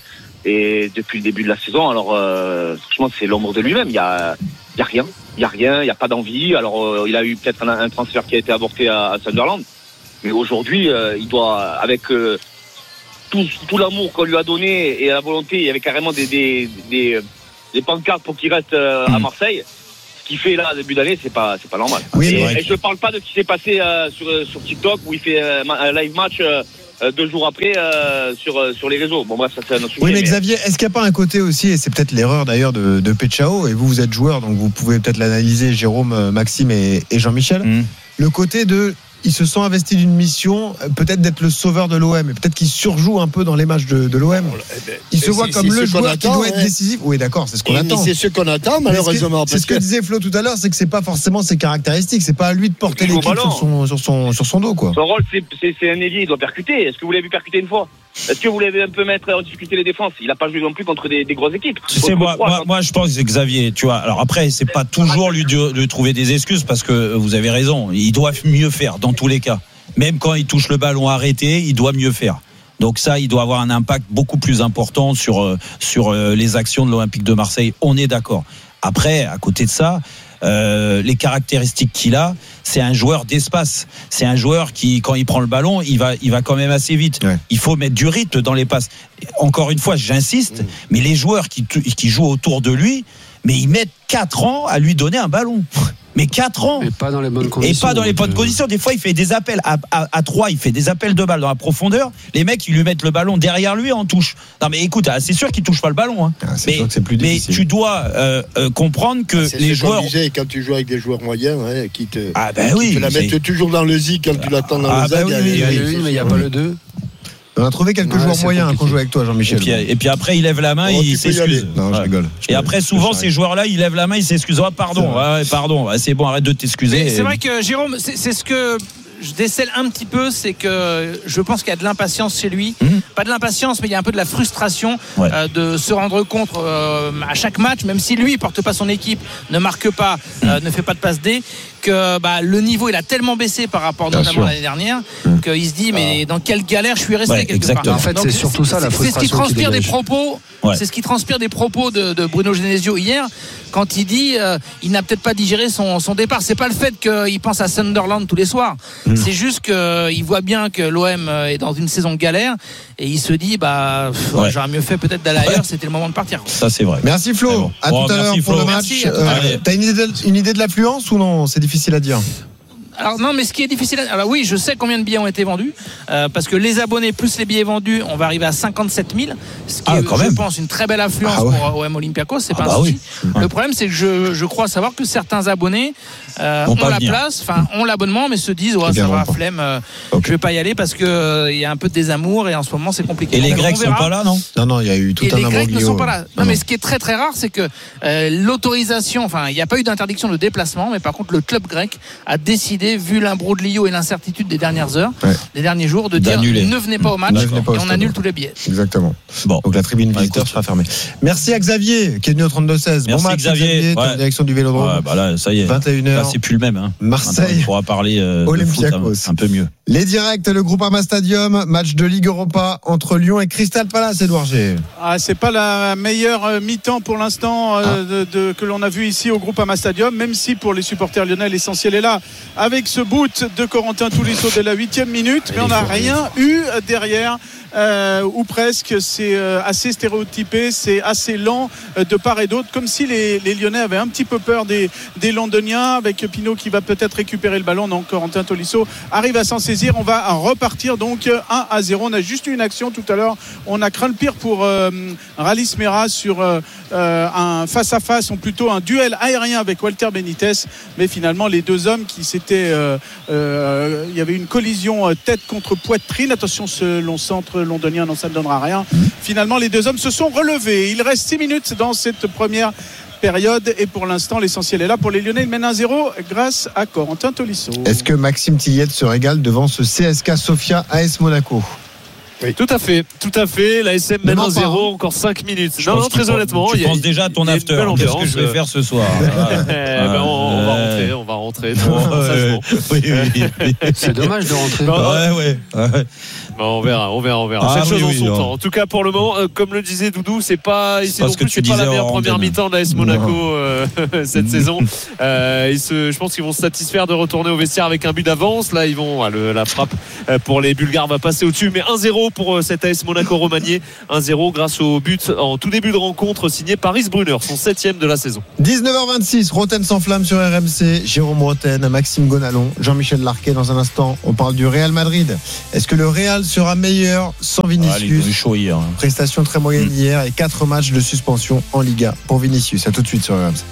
Et depuis le début de la saison, alors, euh, franchement, c'est l'ombre de lui-même. Il y a, il y a rien. Il y a rien. Il y a pas d'envie. Alors, euh, il a eu peut-être un, un transfert qui a été avorté à, à Sunderland. Mais aujourd'hui, euh, il doit, avec euh, tout, tout l'amour qu'on lui a donné et la volonté, il y avait carrément des, des, des, des pancartes pour qu'il reste euh, à Marseille. Ce qu'il fait là, début d'année, c'est pas, c'est pas normal. Oui, et, vrai. et je parle pas de ce qui s'est passé euh, sur, sur TikTok où il fait euh, un live match euh, deux jours après euh, sur, sur les réseaux. Bon, bref, ça c'est un autre sujet. Oui, mais, mais Xavier, est-ce qu'il n'y a pas un côté aussi, et c'est peut-être l'erreur d'ailleurs de, de Pechao, et vous, vous êtes joueur, donc vous pouvez peut-être l'analyser, Jérôme, Maxime et, et Jean-Michel, mmh. le côté de. Ils se sont investis d'une mission, peut-être d'être le sauveur de l'O M, et peut-être qu'ils surjouent un peu dans les matchs de, de l'O M. Ils se voient comme le joueur qui doit être ouais. décisif. Oui, d'accord, c'est ce qu'on et attend. C'est ce qu'on attend, malheureusement. C'est ce que, que disait Flo tout à l'heure, c'est que c'est pas forcément ses caractéristiques, c'est pas à lui de porter l'équipe sur son, sur son, sur son dos, quoi. Son rôle, c'est, c'est, c'est un ailier, il doit percuter. Est-ce que vous l'avez vu percuter une fois? Est-ce que vous l'avez un peu mettre en difficulté les défenses? Il n'a pas joué non plus contre des, des grosses équipes. Tu sais, moi, moi, moi, je pense que Xavier, tu vois. Alors après, c'est pas toujours lui de, de trouver des excuses parce que vous avez raison. Il doit mieux faire dans tous les cas. Même quand il touche le ballon arrêté, il doit mieux faire. Donc ça, il doit avoir un impact beaucoup plus important sur sur les actions de l'Olympique de Marseille. On est d'accord. Après, à côté de ça, euh, les caractéristiques qu'il a, c'est un joueur d'espace. C'est un joueur qui, quand il prend le ballon, il va, il va quand même assez vite. Ouais. Il faut mettre du rythme dans les passes. Encore une fois, j'insiste, mmh. mais les joueurs qui, qui jouent autour de lui, mais ils mettent quatre ans à lui donner un ballon. Mais quatre ans. Et pas dans les bonnes conditions. Et pas dans les bonnes conditions. Des fois, il fait des appels à, à, à trois, il fait des appels de balle dans la profondeur. Les mecs, ils lui mettent le ballon derrière lui en touche. Non, mais écoute, c'est sûr qu'il touche pas le ballon. Hein. Ah, c'est mais, sûr que c'est plus mais difficile. tu dois euh, euh, comprendre que c'est les ce joueurs. Qu'on disait, quand tu joues avec des joueurs moyens, hein, qui te, ah ben qui oui, te la mettent c'est... toujours dans le zig quand tu l'attends dans ah le zag. Ben oui, il y a, oui, il y a, oui, mais il n'y a pas le deux. On a trouvé quelques ouais, joueurs moyens qu'on joue avec toi, Jean-Michel. Et puis, et puis après, il lève la main, oh, il s'excuse. Non, je rigole. Je et après, souvent, ces joueurs-là, ils lèvent la main, ils s'excusent. Oh, pardon, ouais, pardon, c'est bon, arrête de t'excuser. Mais c'est vrai que Jérôme, c'est, c'est ce que je décèle un petit peu, c'est que je pense qu'il y a de l'impatience chez lui. Mmh. Pas de l'impatience, mais il y a un peu de la frustration ouais. euh, de se rendre compte euh, à chaque match, même si lui, il porte pas son équipe, ne marque pas, mmh. euh, ne fait pas de passe D, que bah, le niveau il a tellement baissé par rapport Bien notamment sûr. à l'année dernière mmh. qu'il se dit mais dans quelle galère je suis resté ouais, quelque exactement. part. En fait, Donc, c'est surtout ça la frustration. C'est ce qui transpire des propos. Ouais. C'est ce qui transpire des propos de, de Bruno Genesio hier quand il dit euh, il n'a peut-être pas digéré son, son départ. C'est pas le fait qu'il pense à Sunderland tous les soirs. Mmh. C'est juste qu'il voit bien que l'O M est dans une saison de galère et il se dit bah pff, ouais. j'aurais mieux fait peut-être d'aller ailleurs. Ouais. C'était le moment de partir. Ça c'est vrai. Merci Flo. Bon. À bon, tout à l'heure pour le match. Euh, T'as une idée, de, une idée de l'affluence ou non? C'est difficile à dire. Alors non, mais ce qui est difficile, alors oui, je sais combien de billets ont été vendus, euh, parce que les abonnés plus les billets vendus, on va arriver à cinquante-sept mille, ce qui ah, est, je même. pense, une très belle affluence ah, ouais. pour O M Olympiakos. C'est ah, pas bah un souci. Oui. Le problème, c'est que je, je crois savoir que certains abonnés euh, ont la venir. place, enfin ont l'abonnement, mais se disent ouais, ça va, pas. flemme, euh, okay. je vais pas y aller parce que il euh, y a un peu de désamour et en ce moment c'est compliqué. Et les Grecs sont pas là, non? Non, non, il y a eu tout et un les Grecs ne sont pas là. là. Non, mais ce qui est très très rare, c'est que euh, l'autorisation, enfin, il n'y a pas eu d'interdiction de déplacement, mais par contre le club grec a décidé, vu l'imbroglio et l'incertitude des dernières heures, ouais. des derniers jours, de dire D'annuler. ne venez pas au match pas et on annule tous les billets. Exactement. Bon. Donc la tribune visiteur sera fermée. Merci à Xavier qui est venu au trente-deux seize. Bon match Xavier, ouais. en direction du Vélodrome. Ouais, bah là, ça y est. vingt et une heures. Là, c'est plus le même. Hein. Marseille. On pourra parler euh, Olympiakos. De foot, un, un peu mieux. Les directs, le Groupama Stadium, match de Ligue Europa entre Lyon et Crystal Palace, Edouard G. Ah, c'est pas la meilleure mi-temps pour l'instant euh, ah. de, de, que l'on a vu ici au Groupama Stadium, même si pour les supporters lyonnais l'essentiel est là avec ce but de Corentin Tolisso dès la huitième minute, mais on n'a rien eu derrière. Euh, ou presque, c'est euh, assez stéréotypé, c'est assez lent euh, de part et d'autre, comme si les, les Lyonnais avaient un petit peu peur des, des Londoniens, avec Pinot qui va peut-être récupérer le ballon. Donc Corentin Tolisso arrive à s'en saisir. On va repartir donc un à zéro. On a juste eu une action tout à l'heure, on a craint le pire pour euh, Rallis Mera sur euh, un face-à-face, ou plutôt un duel aérien avec Walter Benitez, mais finalement les deux hommes qui s'étaient euh, euh, il y avait une collision euh, tête contre poitrine. Attention, ce long centre londonien, non, ça ne donnera rien. Mmh. Finalement, les deux hommes se sont relevés. Il reste six minutes dans cette première période et pour l'instant l'essentiel est là pour les Lyonnais. Ils mènent un zéro grâce à Corentin Tolisso. Est-ce que Maxime Tillet se régale devant ce C S K Sofia A S Monaco? Oui. Tout à fait, tout à fait. La S M mène un zéro, encore cinq minutes. Je non, non, très honnêtement. Tu penses a, déjà à ton after. Qu'est-ce que je vais faire ce soir? eh ben, on, on va rentrer, on va rentrer. Ouais, oui, oui, oui. C'est dommage de rentrer. Non, ouais, ouais. ouais. Bon, on verra, on verra, on verra. Ah, Chaque oui, chose oui, en son non. temps. En tout cas, pour le moment, euh, comme le disait Doudou, c'est pas, c'est non ce plus, que c'est tu pas la disais meilleure en première antenne. mi-temps de l'A S Monaco euh, cette saison. Euh, ils se, je pense qu'ils vont se satisfaire de retourner au vestiaire avec un but d'avance. Là, ils vont, ah, le, la frappe euh, pour les Bulgares va passer au-dessus. Mais un zéro pour euh, cette A S Monaco remanié. un zéro grâce au but en tout début de rencontre signé Paris Brunner, son septième de la saison. dix-neuf heures vingt-six, Roten s'enflamme sur R M C. Jérôme Roten, Maxime Gonalon, Jean-Michel Larquet. Dans un instant, on parle du Real Madrid. Est-ce que le Real sera meilleur sans Vinicius? Ah, il chaud hier. Prestation très moyenne mmh. hier et quatre matchs de suspension en Liga pour Vinicius. À tout de suite sur R M C.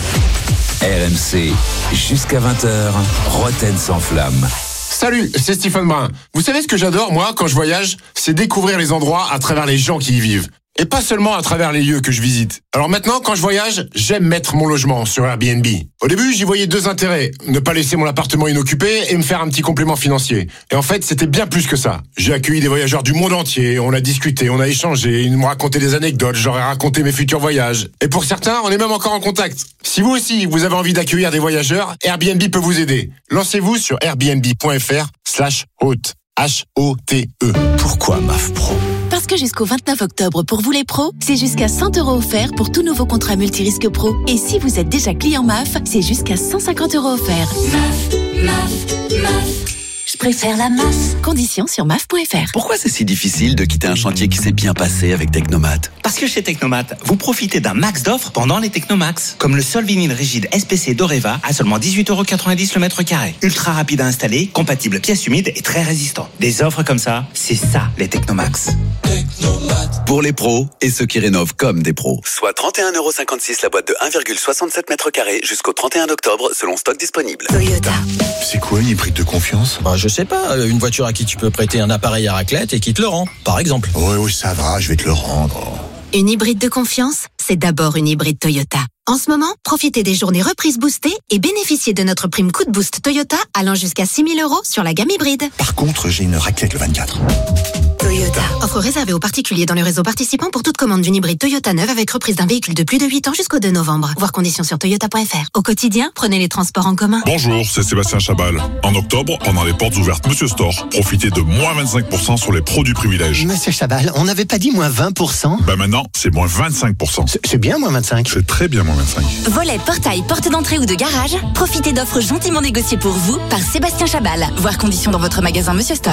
R M C, jusqu'à vingt heures, Roten s'enflamme. Salut, c'est Stephen Brun. Vous savez ce que j'adore, moi, quand je voyage? C'est découvrir les endroits à travers les gens qui y vivent. Et pas seulement à travers les lieux que je visite. Alors maintenant, quand je voyage, j'aime mettre mon logement sur Airbnb. Au début, j'y voyais deux intérêts. Ne pas laisser mon appartement inoccupé et me faire un petit complément financier. Et en fait, c'était bien plus que ça. J'ai accueilli des voyageurs du monde entier, on a discuté, on a échangé, ils m'ont raconté des anecdotes, j'aurais raconté mes futurs voyages. Et pour certains, on est même encore en contact. Si vous aussi, vous avez envie d'accueillir des voyageurs, Airbnb peut vous aider. Lancez-vous sur airbnb.fr slash hôte. H O T E. Pourquoi M A F Pro? Parce que jusqu'au vingt-neuf octobre, pour vous les pros, c'est jusqu'à cent euros offerts pour tout nouveau contrat multirisque pro. Et si vous êtes déjà client M A F, c'est jusqu'à cent cinquante euros offerts. M A F, M A F, M A F. Je préfère la M A F. Conditions sur M A F point F R. Pourquoi c'est si difficile de quitter un chantier qui s'est bien passé avec Technomat? Parce que chez Technomat, vous profitez d'un max d'offres pendant les Technomax. Comme le sol vinyle rigide S P C d'Oreva à seulement dix-huit euros quatre-vingt-dix le mètre carré. Ultra rapide à installer, compatible pièces humides et très résistant. Des offres comme ça, c'est ça les Technomax. Technomat. Pour les pros et ceux qui rénovent comme des pros. Soit trente et un euros cinquante-six la boîte de un virgule soixante-sept mètres carrés jusqu'au trente et un octobre selon stock disponible. Toyota. C'est quoi une hybride de confiance? Bah, je sais pas, une voiture à qui tu peux prêter un appareil à raclette et qui te le rend, par exemple. Oui, oui, ça va, je vais te le rendre. Une hybride de confiance, c'est d'abord une hybride Toyota. En ce moment, profitez des journées reprises boostées et bénéficiez de notre prime coup de boost Toyota allant jusqu'à six mille euros sur la gamme hybride. Par contre, j'ai une raclette le vingt-quatre. Toyota. Offre réservée aux particuliers dans le réseau participant pour toute commande d'une hybride Toyota neuve avec reprise d'un véhicule de plus de huit ans jusqu'au deux novembre. Voir conditions sur toyota point F R. Au quotidien, prenez les transports en commun. Bonjour, c'est Sébastien Chabal. En octobre, pendant les portes ouvertes Monsieur Store, profitez de moins vingt-cinq pour cent sur les produits privilèges. Monsieur Chabal, on n'avait pas dit moins vingt pour cent? Bah maintenant, c'est moins vingt-cinq pour cent. C'est, c'est bien moins vingt-cinq. C'est très bien moins vingt-cinq. Volet, portail, porte d'entrée ou de garage, profitez d'offres gentiment négociées pour vous par Sébastien Chabal. Voir conditions dans votre magasin Monsieur Store.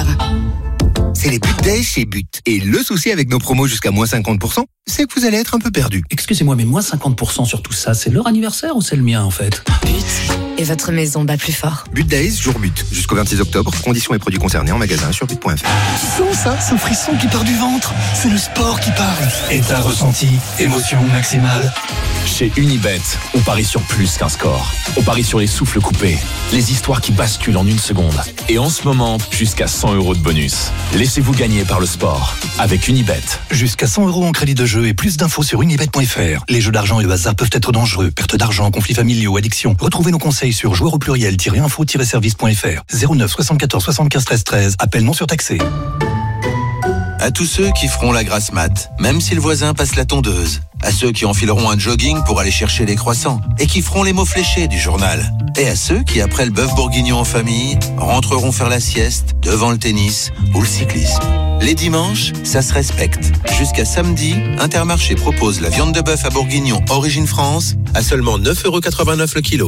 C'est les But Days chez But. Et le souci avec nos promos jusqu'à moins cinquante pour cent, c'est que vous allez être un peu perdu. Excusez-moi, mais moins cinquante pour cent sur tout ça, c'est leur anniversaire ou c'est le mien en fait? But. Et votre maison bat plus fort. But Days, jour but. Jusqu'au vingt-six octobre. Conditions et produits concernés en magasin sur but point F R. Tu sens ça? Ce frisson qui part du ventre. C'est le sport qui parle. Et t'as ressenti émotion maximale. Chez Unibet, on parie sur plus qu'un score. On parie sur les souffles coupés, les histoires qui basculent en une seconde. Et en ce moment, jusqu'à cent euros de bonus. Laissez-vous gagner par le sport avec Unibet. Jusqu'à cent euros en crédit de jeu et plus d'infos sur unibet point F R. Les jeux d'argent et le hasard peuvent être dangereux. Perte d'argent, conflits familiaux, addiction. Retrouvez nos conseils sur joueurs au pluriel-info-service point F R. zéro neuf soixante-quatorze soixante-quinze treize treize. Appel non surtaxé. À tous ceux qui feront la grasse mat, même si le voisin passe la tondeuse. À ceux qui enfileront un jogging pour aller chercher les croissants et qui feront les mots fléchés du journal. Et à ceux qui, après le bœuf bourguignon en famille, rentreront faire la sieste devant le tennis ou le cyclisme. Les dimanches, ça se respecte. Jusqu'à samedi, Intermarché propose la viande de bœuf à bourguignon origine France à seulement neuf euros quatre-vingt-neuf le kilo.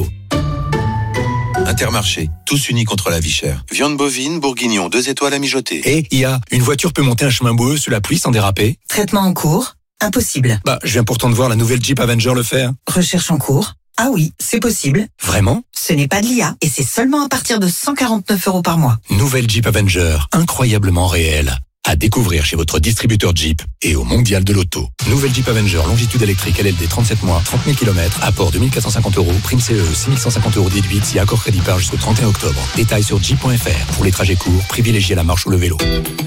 Intermarché, tous unis contre la vie chère. Viande bovine, bourguignon, deux étoiles à mijoter. Et I A, une voiture peut monter un chemin boueux sous la pluie sans déraper? Traitement en cours? Impossible. Bah, je viens pourtant de voir la nouvelle Jeep Avenger le faire. Recherche en cours? Ah oui, c'est possible. Vraiment? Ce n'est pas de l'I A et c'est seulement à partir de cent quarante-neuf euros par mois. Nouvelle Jeep Avenger, incroyablement réelle. À découvrir chez votre distributeur Jeep et au Mondial de l'Auto. Nouvelle Jeep Avenger, longitude électrique L L D trente-sept mois, trente mille kilomètres, apport deux mille quatre cent cinquante euros, prime C E E six mille cent cinquante euros déduite si accord crédit par jusqu'au trente et un octobre. Détails sur jeep point f r. Pour les trajets courts, privilégiez la marche ou le vélo.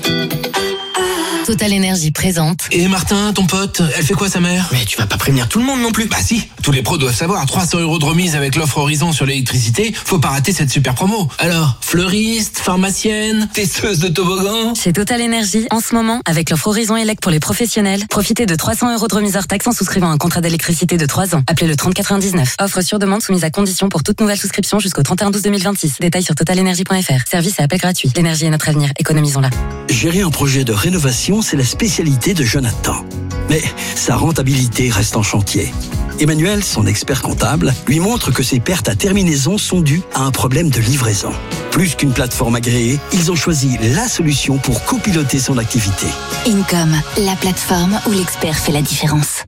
Total Énergie présente. Et Martin, ton pote, elle fait quoi sa mère? Mais tu vas pas prévenir tout le monde non plus. Bah si, tous les pros doivent savoir, trois cents euros de remise avec l'offre Horizon sur l'électricité, faut pas rater cette super promo. Alors, fleuriste, pharmacienne, testeuse de toboggan. Chez Total Énergie, en ce moment, avec l'offre Horizon Elec pour les professionnels, profitez de trois cents euros de remise hors taxe en souscrivant un contrat d'électricité de trois ans. Appelez le trente quatre-vingt-dix-neuf. Offre sur demande soumise à condition pour toute nouvelle souscription jusqu'au trente et un douze deux mille vingt-six. Détails sur total énergie point f r. Service et appel gratuit. L'énergie est notre avenir. Économisons-la. Gérer un projet de rénovation, c'est la spécialité de Jonathan. Mais sa rentabilité reste en chantier. Emmanuel, son expert comptable, lui montre que ses pertes à terminaison sont dues à un problème de livraison. Plus qu'une plateforme agréée, ils ont choisi la solution pour copiloter son activité. Income, la plateforme où l'expert fait la différence.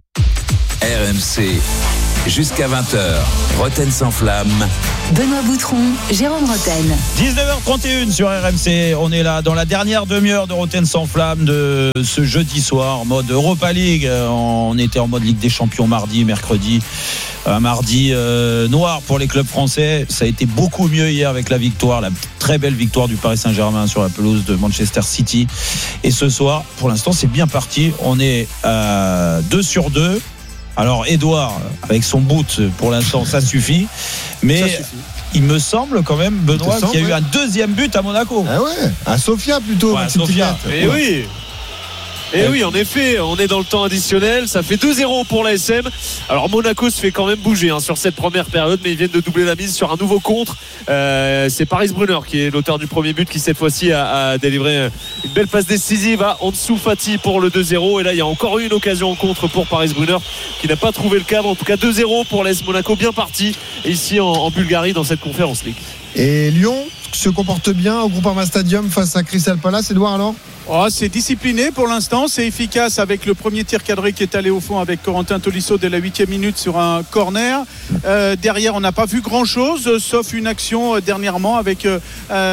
R M C, jusqu'à vingt heures, Roten sans flamme. Benoît Boutron, Jérôme Roten. dix-neuf heures trente et une sur R M C. On est là dans la dernière demi-heure de Roten sans flamme de ce jeudi soir en mode Europa League. On était en mode Ligue des Champions mardi, mercredi. Un mardi euh, noir pour les clubs français. Ça a été beaucoup mieux hier avec la victoire, la très belle victoire du Paris Saint-Germain sur la pelouse de Manchester City. Et ce soir, pour l'instant, c'est bien parti. On est à deux sur deux. Alors Edouard, avec son boot, pour l'instant, ça suffit. Mais ça suffit. Il me semble quand même, Benoît, qu'il y a eu un deuxième but à Monaco. Ah ouais, à Sofia plutôt. Ouais, à Sofia. Et ouais. oui. Et oui, en effet, on est dans le temps additionnel. Ça fait deux zéro pour l'A S M. Alors Monaco se fait quand même bouger hein, sur cette première période, mais ils viennent de doubler la mise sur un nouveau contre. Euh, c'est Paris Brunner qui est l'auteur du premier but, qui cette fois-ci a, a délivré une belle passe décisive à Ansu Fati pour le deux zéro. Et là, il y a encore eu une occasion en contre pour Paris Brunner qui n'a pas trouvé le cadre. En tout cas, deux zéro pour l'A S Monaco, bien parti ici en, en Bulgarie dans cette Conférence League. Et Lyon se comporte bien au Groupama Stadium face à Crystal Palace, Edouard, alors? Oh, c'est discipliné pour l'instant, c'est efficace avec le premier tir cadré qui est allé au fond avec Corentin Tolisso dès la huitième minute sur un corner. Euh, derrière, on n'a pas vu grand-chose, sauf une action euh, dernièrement avec euh,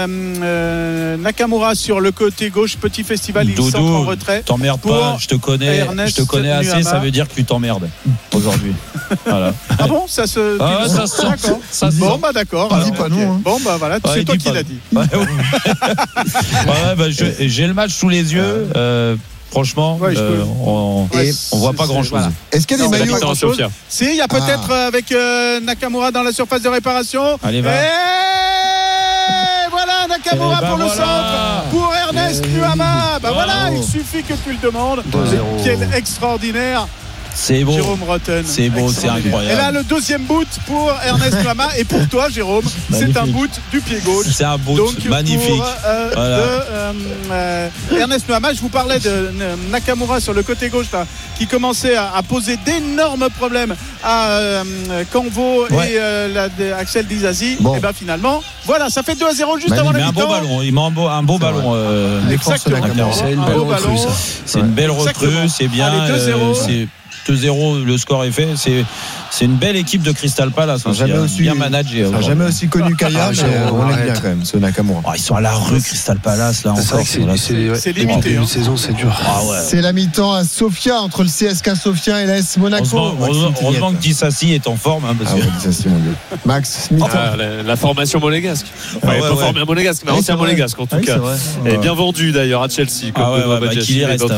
euh, Nakamura sur le côté gauche, petit festival, il Doudou, centre en retrait. T'emmerdes pas, je te connais, Ernest je te connais assez, Nuama. Ça veut dire que tu t'emmerdes aujourd'hui. Voilà. Ah bon, ça se. Ah, ça se d'accord. Ça bon, bah d'accord. Dis pas non. Hein. Bon, bah voilà, ouais, c'est toi qui l'as dit. Ouais, ouais, bah, je, j'ai le match sous les yeux. Euh, franchement, ouais, euh, on, ouais, on voit pas grand chose. Voilà. Est-ce qu'il y a des maillots grand chose Si, il y a peut-être ah. avec euh, Nakamura dans la surface de réparation. Allez, va. Et voilà Nakamura ben pour voilà. le centre, pour Ernest Nuama. Bah voilà, il suffit que tu le demandes. Quel extraordinaire. C'est beau, Jérôme Roten. C'est beau, c'est incroyable. Et là, le deuxième boot pour Ernest Nuama. Et pour toi, Jérôme, magnifique. C'est un boot du pied gauche. C'est un boot donc, magnifique. Pour, euh, voilà. de, euh, euh, Ernest Nuama, je vous parlais de Nakamura sur le côté gauche là, qui commençait à, à poser d'énormes problèmes à euh, Canvo ouais. et euh, la, de Axel Disasi. Bon. Et bien finalement, voilà, ça fait deux à zéro juste bah, avant la mi-temps. Il met un beau ballon. Il met un beau, un beau ballon. Euh, Exactement. C'est une belle recrue. Ça. C'est ouais. une belle recrue. C'est bien. Allez, deux zéro. Euh, deux zéro, le score est fait. C'est, c'est une belle équipe de Crystal Palace. Hein, jamais aussi, bien managé. Ça n'a jamais aussi connu Kaya, ah, mais on l'aime bien quand même, ce Nakamura. Oh, ils sont à la rue, Crystal Palace, là c'est encore. C'est, c'est, c'est, c'est limité. Une hein. saison, c'est dur. Ah ouais. C'est la mi-temps à Sofia, entre le C S K Sofia et l'A S Monaco. Heureusement, heureusement, heureusement que Dissassi est en forme. Hein, parce ah ouais, Dissassi, mon Dieu. Max, ah, la, la formation monégasque. Enfin, ah ouais, pas ouais. formée à monégasque, mais ancien monégasque en tout cas. Et bien vendu d'ailleurs à Chelsea. Ah ouais, qu'il y reste.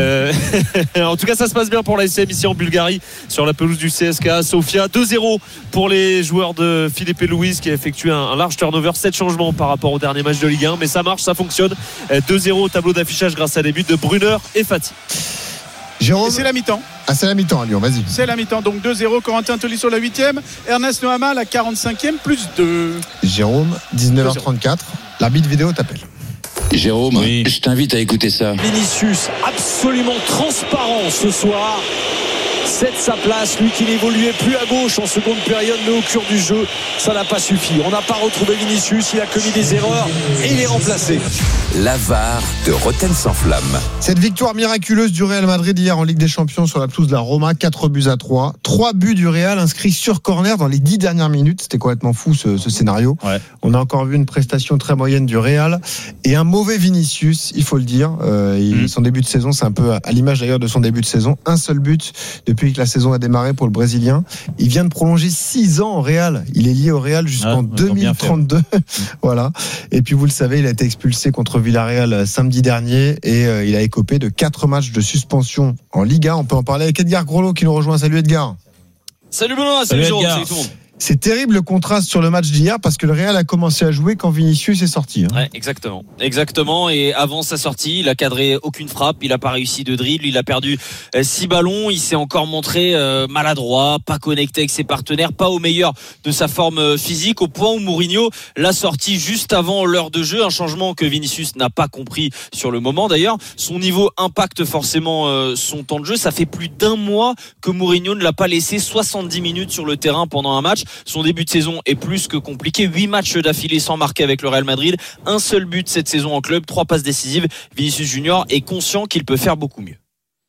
En tout cas, ça se passe bien pour l'A S M ici en Bulgarie, sur la pelouse du C S K à Sofia. deux zéro pour les joueurs de Philippe Louis qui a effectué un, un large turnover, sept changements par rapport au dernier match de Ligue un, mais ça marche, ça fonctionne. deux zéro au tableau d'affichage grâce à des buts de Brunner et Fati. Jérôme. Et c'est la mi-temps. Ah, c'est la mi-temps à Lyon, vas-y. C'est la mi-temps, donc deux zéro, Corentin Tolisso la huitième, Ernest Nuama la quarante-cinquième, plus deux. Jérôme, dix-neuf heures trente-quatre, l'arbitre vidéo t'appelle. Jérôme, oui. Je t'invite à écouter ça. Vinicius, absolument transparent ce soir. cède sa place, lui qui n'évoluait plus à gauche en seconde période, mais au cœur du jeu, ça n'a pas suffi. On n'a pas retrouvé Vinicius, il a commis des erreurs et il est remplacé. La V A R de Rotten sans flamme. Cette victoire miraculeuse du Real Madrid hier en Ligue des Champions sur la pelouse de la Roma, quatre buts à trois. trois buts du Real inscrits sur corner dans les dix dernières minutes. C'était complètement fou ce, ce scénario. Ouais. On a encore vu une prestation très moyenne du Real et un mauvais Vinicius, il faut le dire. Euh, il, mmh. Son début de saison, c'est un peu à l'image d'ailleurs de son début de saison. Un seul but depuis que la saison a démarré pour le Brésilien. Il vient de prolonger six ans au Real. Il est lié au Real jusqu'en ah, deux mille trente-deux. Voilà. Et puis vous le savez, il a été expulsé contre Villarreal samedi dernier et euh, il a écopé de quatre matchs de suspension en Liga. On peut en parler avec Edgar Groslo qui nous rejoint. Salut Edgar. Salut Benoît, salut, salut Jérôme, salut tout le monde. C'est terrible le contraste sur le match d'hier parce que le Real a commencé à jouer quand Vinicius est sorti. Hein. Ouais, exactement. Exactement. Et avant sa sortie, il a cadré aucune frappe, il n'a pas réussi de dribble, il a perdu six ballons, il s'est encore montré euh, maladroit, pas connecté avec ses partenaires, pas au meilleur de sa forme physique, au point où Mourinho l'a sorti juste avant l'heure de jeu, un changement que Vinicius n'a pas compris sur le moment d'ailleurs. Son niveau impacte forcément euh, son temps de jeu. Ça fait plus d'un mois que Mourinho ne l'a pas laissé soixante-dix minutes sur le terrain pendant un match. Son début de saison est plus que compliqué. huit matchs d'affilée sans marquer avec le Real Madrid. Un seul but cette saison en club, trois passes décisives. Vinicius Junior est conscient qu'il peut faire beaucoup mieux.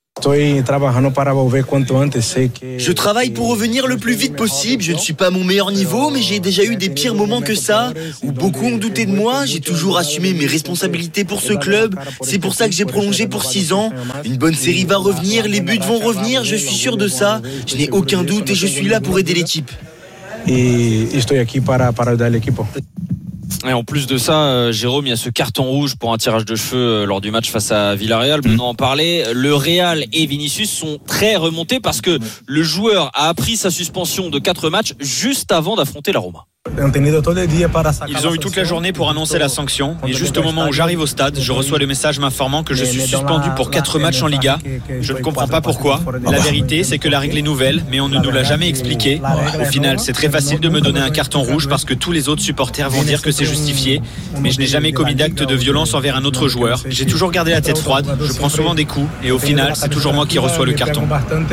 Je travaille pour revenir le plus vite possible. Je ne suis pas à mon meilleur niveau, mais j'ai déjà eu des pires moments que ça, où beaucoup ont douté de moi. J'ai toujours assumé mes responsabilités pour ce club. C'est pour ça que j'ai prolongé pour six ans. Une bonne série va revenir, les buts vont revenir, je suis sûr de ça. Je n'ai aucun doute et je suis là pour aider l'équipe. Et en plus de ça, Jérôme, il y a ce carton rouge pour un tirage de cheveux lors du match face à Villarreal. Benoît en parlait. Le Real et Vinicius sont très remontés parce que le joueur a appris sa suspension de quatre matchs juste avant d'affronter la Roma. Ils ont eu toute la journée pour annoncer la sanction et juste au moment où j'arrive au stade, je reçois le message m'informant que je suis suspendu pour quatre matchs en Liga. Je ne comprends pas pourquoi. La vérité, c'est que la règle est nouvelle, mais on ne nous l'a jamais expliqué. Au final, c'est très facile de me donner un carton rouge parce que tous les autres supporters vont dire que c'est justifié, mais je n'ai jamais commis d'acte de violence envers un autre joueur. J'ai toujours gardé la tête froide, je prends souvent des coups et au final, c'est toujours moi qui reçois le carton.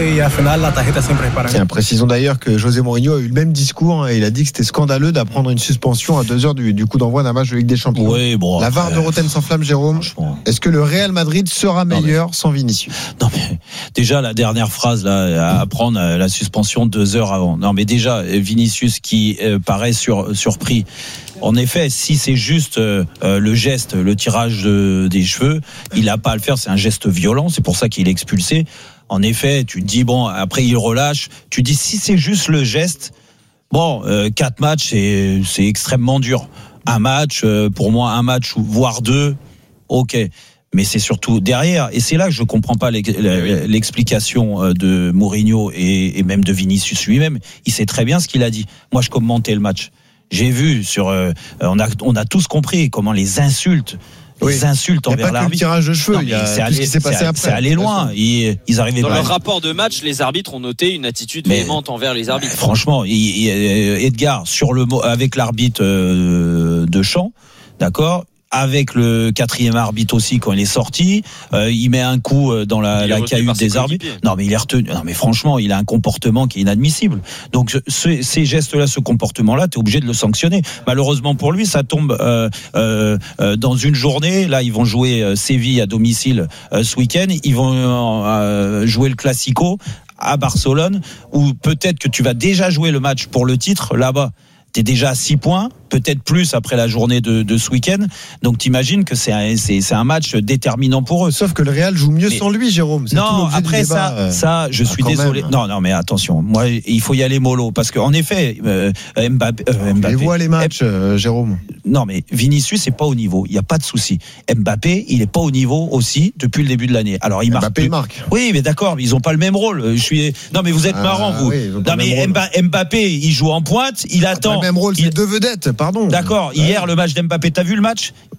Tiens, précisons d'ailleurs que José Mourinho a eu le même discours et il a dit que c'était scandaleux d'apprendre une suspension à deux heures du, du coup d'envoi d'un match de Ligue des Champions. Oui, bon, la V A R de Rotten sans flamme, Jérôme. Est-ce que le Real Madrid sera meilleur mais, sans Vinicius? Non mais déjà la dernière phrase là, à apprendre la suspension deux heures avant. Non mais déjà Vinicius qui euh, paraît sur, surpris. En effet, si c'est juste euh, le geste, le tirage de, des cheveux, il n'a pas à le faire. C'est un geste violent. C'est pour ça qu'il est expulsé. En effet, tu te dis bon, après il relâche. Tu te dis si c'est juste le geste. Bon, euh, quatre matchs, c'est, c'est extrêmement dur. Un match, euh, pour moi, un match, voire deux, ok. Mais c'est surtout derrière. Et c'est là que je comprends pas l'explication de Mourinho et, et même de Vinicius lui-même. Il sait très bien ce qu'il a dit. Moi, je commentais le match. J'ai vu sur, euh, on a, on a tous compris comment les insultes, oui. les insultes envers l'arbitre. Il n'y a pas que le tirage de cheveux, non, il y a c'est allé, ce qui s'est passé c'est, après. C'est allé loin. Ils, ils arrivaient Dans pas. leur rapport de match, les arbitres ont noté une attitude mais, véhémente envers les arbitres. Franchement, il, il, Edgar, sur le mot, avec l'arbitre euh, de Champ, d'accord, avec le quatrième arbitre aussi quand il est sorti, euh, il met un coup dans la, la cahute des arbitres. Non mais il est retenu. Non mais franchement, il a un comportement qui est inadmissible. Donc ce, ces gestes-là, ce comportement-là, t'es obligé de le sanctionner. Malheureusement pour lui, ça tombe euh, euh, dans une journée. Là, ils vont jouer Séville à domicile euh, ce week-end. Ils vont euh, jouer le Classico à Barcelone, où peut-être que tu vas déjà jouer le match pour le titre là-bas. T'es déjà à six points, peut-être plus après la journée de, de ce week-end. Donc t'imagines que c'est un, c'est, c'est un match déterminant pour eux. Sauf que le Real joue mieux mais, sans lui, Jérôme. C'est non, après ça, débat, ça, je suis ah, désolé. Même. Non, non, mais attention. Moi, il faut y aller mollo parce qu'en effet, euh, Mbappé. Euh, Mbappé voit les matchs, euh, Jérôme. Non, mais Vinicius c'est pas au niveau. Il y a pas de souci. Mbappé, il est pas au niveau aussi depuis le début de l'année. Alors il Mbappé marque. marque. Oui, mais d'accord, mais ils ont pas le même rôle. Je suis. Non, mais vous êtes ah, marrant, vous. Oui, non, mais Mbappé, Mbappé, il joue en pointe. Il attend. Même rôle, c'est deux vedettes, pardon. D'accord. Hier, le match d'Mbappé, t'as vu le match?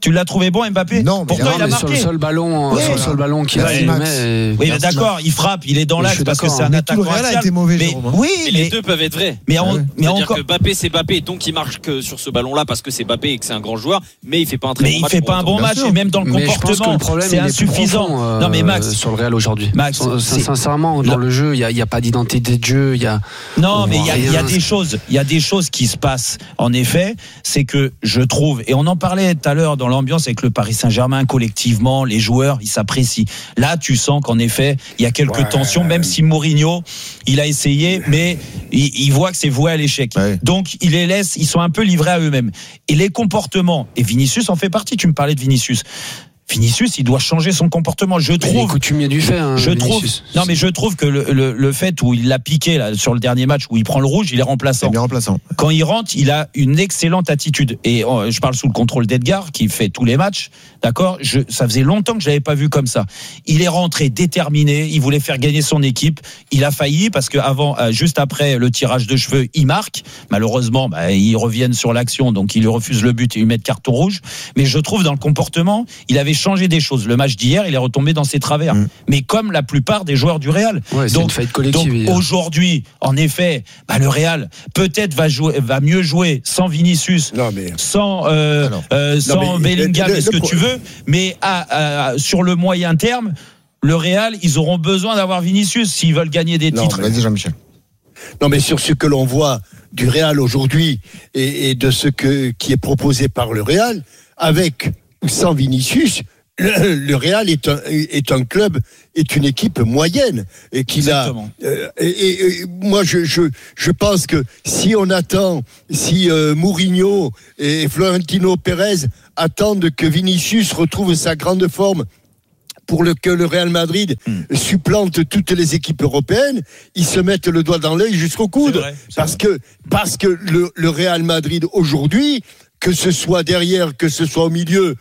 Tu l'as trouvé bon, Mbappé? Non, pour toi, il a marqué. Sur le seul ballon, oui, sur le seul ballon qu'il oui, a met. Oui, mais d'accord, il frappe, il est dans l'axe parce que c'est un attaquant. Le Real a été mauvais, mais, Jérôme. oui, mais, mais les deux peuvent être vrais. Mais, on, ouais. mais C'est-à-dire encore... que Mbappé, c'est Mbappé, donc il marque que sur ce ballon-là parce que c'est Mbappé et que c'est un grand joueur, mais il fait pas un très mais bon il match. fait pas un bon match, et même dans le mais comportement, le c'est insuffisant. Profond, euh, non, mais Max, sur le Real aujourd'hui. Max, sincèrement, dans le jeu, il y a pas d'identité de jeu, il y a. Non, mais il y a des choses, il y a des choses qui se passent. En effet, c'est que je trouve, et on en parlait tout à l'heure dans l'ambiance avec le Paris Saint-Germain, collectivement, les joueurs, ils s'apprécient. Là, tu sens qu'en effet, il y a quelques ouais. tensions, même si Mourinho, il a essayé, mais il, il voit que c'est voué à l'échec. Ouais. Donc, il les laisse, ils sont un peu livrés à eux-mêmes. Et les comportements, et Vinicius en fait partie, tu me parlais de Vinicius. Vinicius, il doit changer son comportement. Je trouve. Il est coutumier du fait. Hein, je trouve. Non, mais je trouve que le, le, le fait où il l'a piqué là sur le dernier match où il prend le rouge, il est remplaçant. C'est bien remplaçant. Quand il rentre, il a une excellente attitude. Et oh, je parle sous le contrôle d'Edgar qui fait tous les matchs. D'accord. Je, ça faisait longtemps que je l'avais pas vu comme ça. Il est rentré déterminé. Il voulait faire gagner son équipe. Il a failli parce que avant, euh, juste après le tirage de cheveux, il marque. Malheureusement, bah, ils reviennent sur l'action, donc il lui refuse le but et lui met carton rouge. Mais je trouve dans le comportement, il avait changé des choses. Le match d'hier, il est retombé dans ses travers. Mmh. Mais comme la plupart des joueurs du Real. Ouais, c'est donc, une faillite collective. Donc aujourd'hui, en effet, bah, le Real peut-être va jouer, va mieux jouer sans Vinicius, non, mais... sans, euh, euh, sans non, mais Bellingham, le, le, ce que le... tu veux. Mais à, à, sur le moyen terme, le Real, ils auront besoin d'avoir Vinicius s'ils veulent gagner des non, titres. Vas-y, Jean-Michel. Non, mais sur ce que l'on voit du Real aujourd'hui et, et de ce que, qui est proposé par le Real, avec ou sans Vinicius, Le, le Real est un, est un club, est une équipe moyenne et qu'il a. Euh, et, et, et moi, je, je, je pense que si on attend, si euh, Mourinho et Florentino Pérez attendent que Vinicius retrouve sa grande forme pour le, que le Real Madrid mmh. supplante toutes les équipes européennes, ils se mettent le doigt dans l'œil jusqu'au coude, c'est vrai, c'est parce vrai. que parce que le, le Real Madrid aujourd'hui, que ce soit derrière, que ce soit au milieu.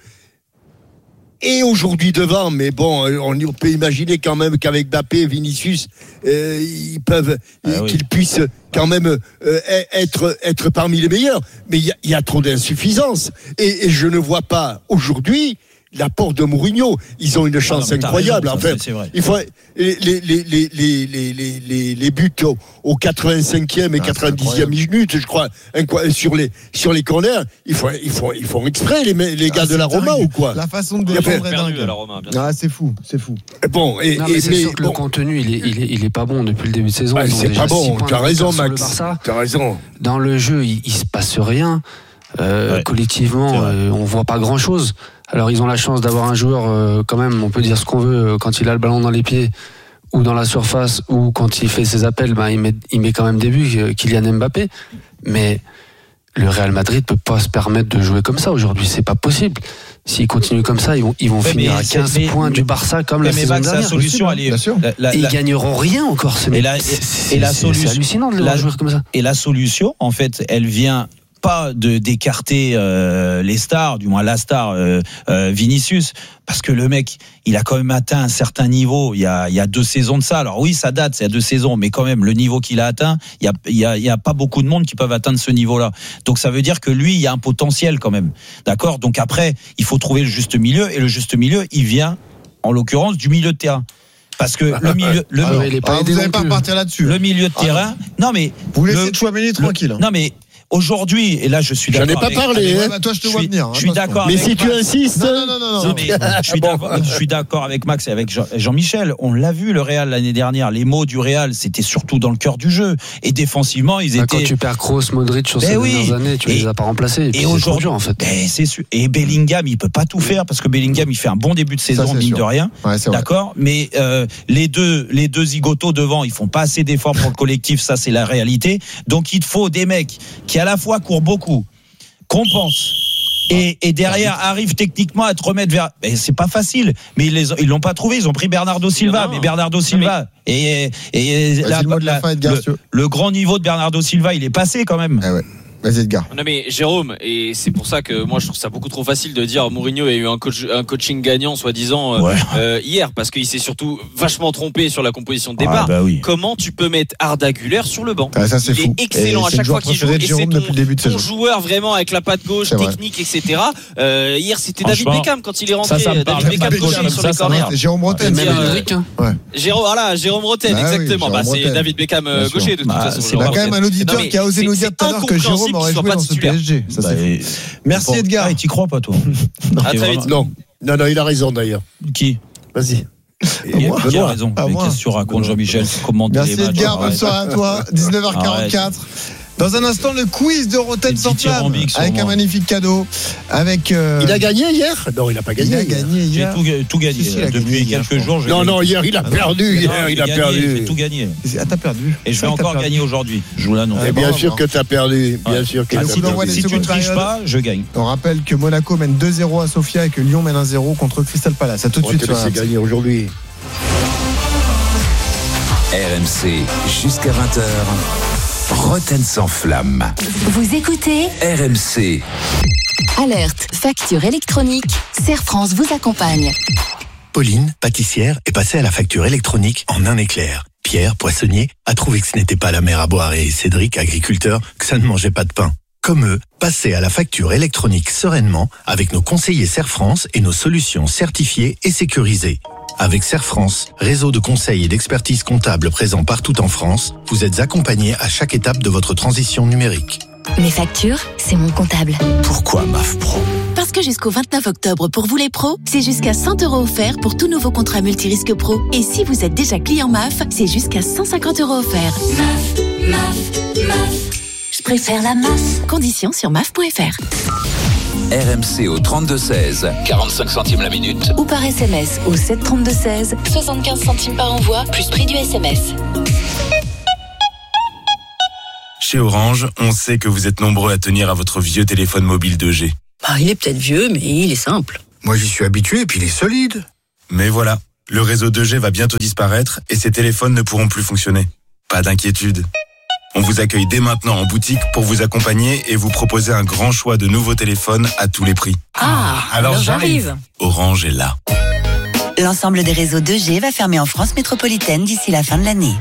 Et aujourd'hui devant, mais bon, on peut imaginer quand même qu'avec Mbappé et Vinicius, euh, ils peuvent, ah, qu'ils oui. puissent quand même euh, être être parmi les meilleurs. Mais il y, y a trop d'insuffisance, et, et je ne vois pas aujourd'hui l'apport de Mourinho. Ils ont une chance non, non, incroyable. Raison, enfin, c'est vrai. Il faut les les les les les les les, les buts au, au quatre-vingt-cinquième et ah, quatre-vingt-dixième minute, je crois, sur les sur les corners. Il faut il faut ils font exprès les les gars ah, de la Roma dingue. ou quoi? La façon de défendre est dingue. La Roma, ah, c'est fou, c'est fou. Bon, et, non, mais et c'est mais, sûr que bon. le contenu, il est il est il est pas bon depuis le début de saison. Ah, c'est pas bon. Tu as raison, Max. Tu as raison. Dans le jeu, il, il se passe rien. Euh, ouais. Collectivement, euh, on voit pas grand chose. Alors ils ont la chance d'avoir un joueur euh, quand même, on peut dire ce qu'on veut, euh, quand il a le ballon dans les pieds ou dans la surface ou quand il fait ses appels, bah, il met il met quand même des buts, euh, Kylian Mbappé. Mais le Real Madrid peut pas se permettre de jouer comme ça aujourd'hui, c'est pas possible. S'ils continuent comme ça, ils vont, ils vont ouais, finir à quinze mais, points mais, du Barça comme la saison dernière. La solution, elle est, la, la, et ils gagneront rien encore. Ce et la, et, c'est, et la c'est, solution, c'est hallucinant de les jouer comme ça. Et la solution, en fait, elle vient pas de d'écarter euh, les stars, du moins la star euh, euh, Vinicius, parce que le mec, il a quand même atteint un certain niveau. Il y a il y a deux saisons de ça. Alors oui, ça date, c'est il y a deux saisons, mais quand même le niveau qu'il a atteint, il y a il y a il y a pas beaucoup de monde qui peuvent atteindre ce niveau-là. Donc ça veut dire que lui, il y a un potentiel quand même. D'accord ? Donc après, il faut trouver le juste milieu, et le juste milieu, il vient en l'occurrence du milieu de terrain. Parce que le milieu, le ah, milieu, ah, vous n'allez pas repartir là-dessus. Le milieu de terrain, ah, non mais vous laissez Tchouaméni tranquille. Non mais aujourd'hui, et là je suis d'accord. J'en ai pas avec, parlé. Avec, hein. Bah, toi, je te vois venir. Je suis d'accord. Mais avec si tu Max. insistes. Non, non, non, non. non mais je suis d'accord. Je suis d'accord avec Max et avec Jean, Jean-Michel. On l'a vu le Real l'année dernière. Les mots du Real, c'était surtout dans le cœur du jeu. Et défensivement, ils étaient. Bah, quand tu perds Kroos, Modric sur ces oui. dernières années, tu et, les as pas remplacés. Et, et aujourd'hui, en fait. Et, c'est sûr. Et Bellingham, il peut pas tout faire parce que Bellingham, il fait un bon début de saison, mine de rien. Ouais, d'accord. Mais euh, les deux, les deux zigotos devant, ils font pas assez d'efforts pour le collectif. Ça, c'est la réalité. Donc, il te faut des mecs qui à la fois courent beaucoup, compense et, et derrière arrive techniquement à te remettre vers. Et c'est pas facile, mais ils les ils l'ont pas trouvé. Ils ont pris Bernardo Silva, mais Bernardo Silva mais... et et la, la, la, le, le grand niveau de Bernardo Silva, il est passé quand même. Ah ouais. Vas-y Edgar. Non mais Jérôme, et c'est pour ça que moi je trouve ça beaucoup trop facile de dire Mourinho a eu un, coach, un coaching gagnant soi-disant euh, ouais. euh, hier, parce qu'il s'est surtout vachement trompé sur la composition de départ. Ah bah oui. Comment tu peux mettre Arda Güler sur le banc? Ah, ça, c'est Il fou. est excellent et à chaque fois qu'il joue, et c'est ton, ton joueur vraiment avec la patte gauche, technique, et cetera. Euh, hier c'était David Beckham quand il est rentré. Ça, ça David Beckham gaucher sur les corners. Jérôme Rotten. Jérôme, voilà, Jérôme Rotten, exactement. Bah c'est David Beckham gaucher de toute façon. C'est quand même un auditeur qui a osé nous dire tout à l'heure que Jérôme aurait joué dans ce P S G. Ça, bah, et... Merci bon, Edgar. Ah, et t'y crois pas toi? Non, à très vite. Non, non, non, il a raison d'ailleurs. Qui? Vas-y. Et moi, qui a raison? Mais qu'est-ce que tu racontes, Jean-Michel? Merci Edgar, bonne soirée à toi. dix-neuf heures quarante-quatre. Dans un instant, le quiz de Rotten sans flamme avec un magnifique cadeau. Avec euh... Il a gagné hier? Non, il n'a pas gagné. Il a gagné hier. J'ai tout, tout gagné. Si, si, depuis quelques hier, jours. Non, non, hier, il a perdu. Hier, non, il a gagné, perdu. J'ai tout gagné. Ah, t'as perdu. Et je vais encore gagner aujourd'hui. Je vous l'annonce. Et bien sûr que t'as perdu. Bien sûr que t'as perdu. Si tu ne triches pas, je gagne. On rappelle que Monaco mène deux zéro à Sofia et que Lyon mène un zéro contre Crystal Palace. À tout de suite. C'est gagné aujourd'hui. R M C jusqu'à vingt heures. Rotten sans flamme. Vous écoutez R M C. Alerte, facture électronique. Serre France vous accompagne. Pauline, pâtissière, est passée à la facture électronique en un éclair. Pierre, poissonnier, a trouvé que ce n'était pas la mer à boire et Cédric, agriculteur, que ça ne mangeait pas de pain. Comme eux, passez à la facture électronique sereinement avec nos conseillers Serre France et nos solutions certifiées et sécurisées. Avec Serre France, réseau de conseils et d'expertise comptable présent partout en France, vous êtes accompagnés à chaque étape de votre transition numérique. Mes factures, c'est mon comptable. Pourquoi M A F Pro? Parce que jusqu'au vingt-neuf octobre, pour vous les pros, c'est jusqu'à cent euros offerts pour tout nouveau contrat multirisque pro. Et si vous êtes déjà client M A F, c'est jusqu'à cent cinquante euros offerts. M A F, M A F, M A F. Je préfère la M A F. Conditions sur M A F point F R. R M C au trente-deux seize, quarante-cinq centimes la minute. Ou par S M S au sept trente-deux seize, soixante-quinze centimes par envoi, plus prix du S M S. Chez Orange, on sait que vous êtes nombreux à tenir à votre vieux téléphone mobile deux G. Bah, il est peut-être vieux, mais il est simple. Moi, j'y suis habitué et puis il est solide. Mais voilà, le réseau deux G va bientôt disparaître et ces téléphones ne pourront plus fonctionner. Pas d'inquiétude. On vous accueille dès maintenant en boutique pour vous accompagner et vous proposer un grand choix de nouveaux téléphones à tous les prix. Ah, alors, alors j'arrive. Orange est là. L'ensemble des réseaux deux G va fermer en France métropolitaine d'ici la fin de l'année.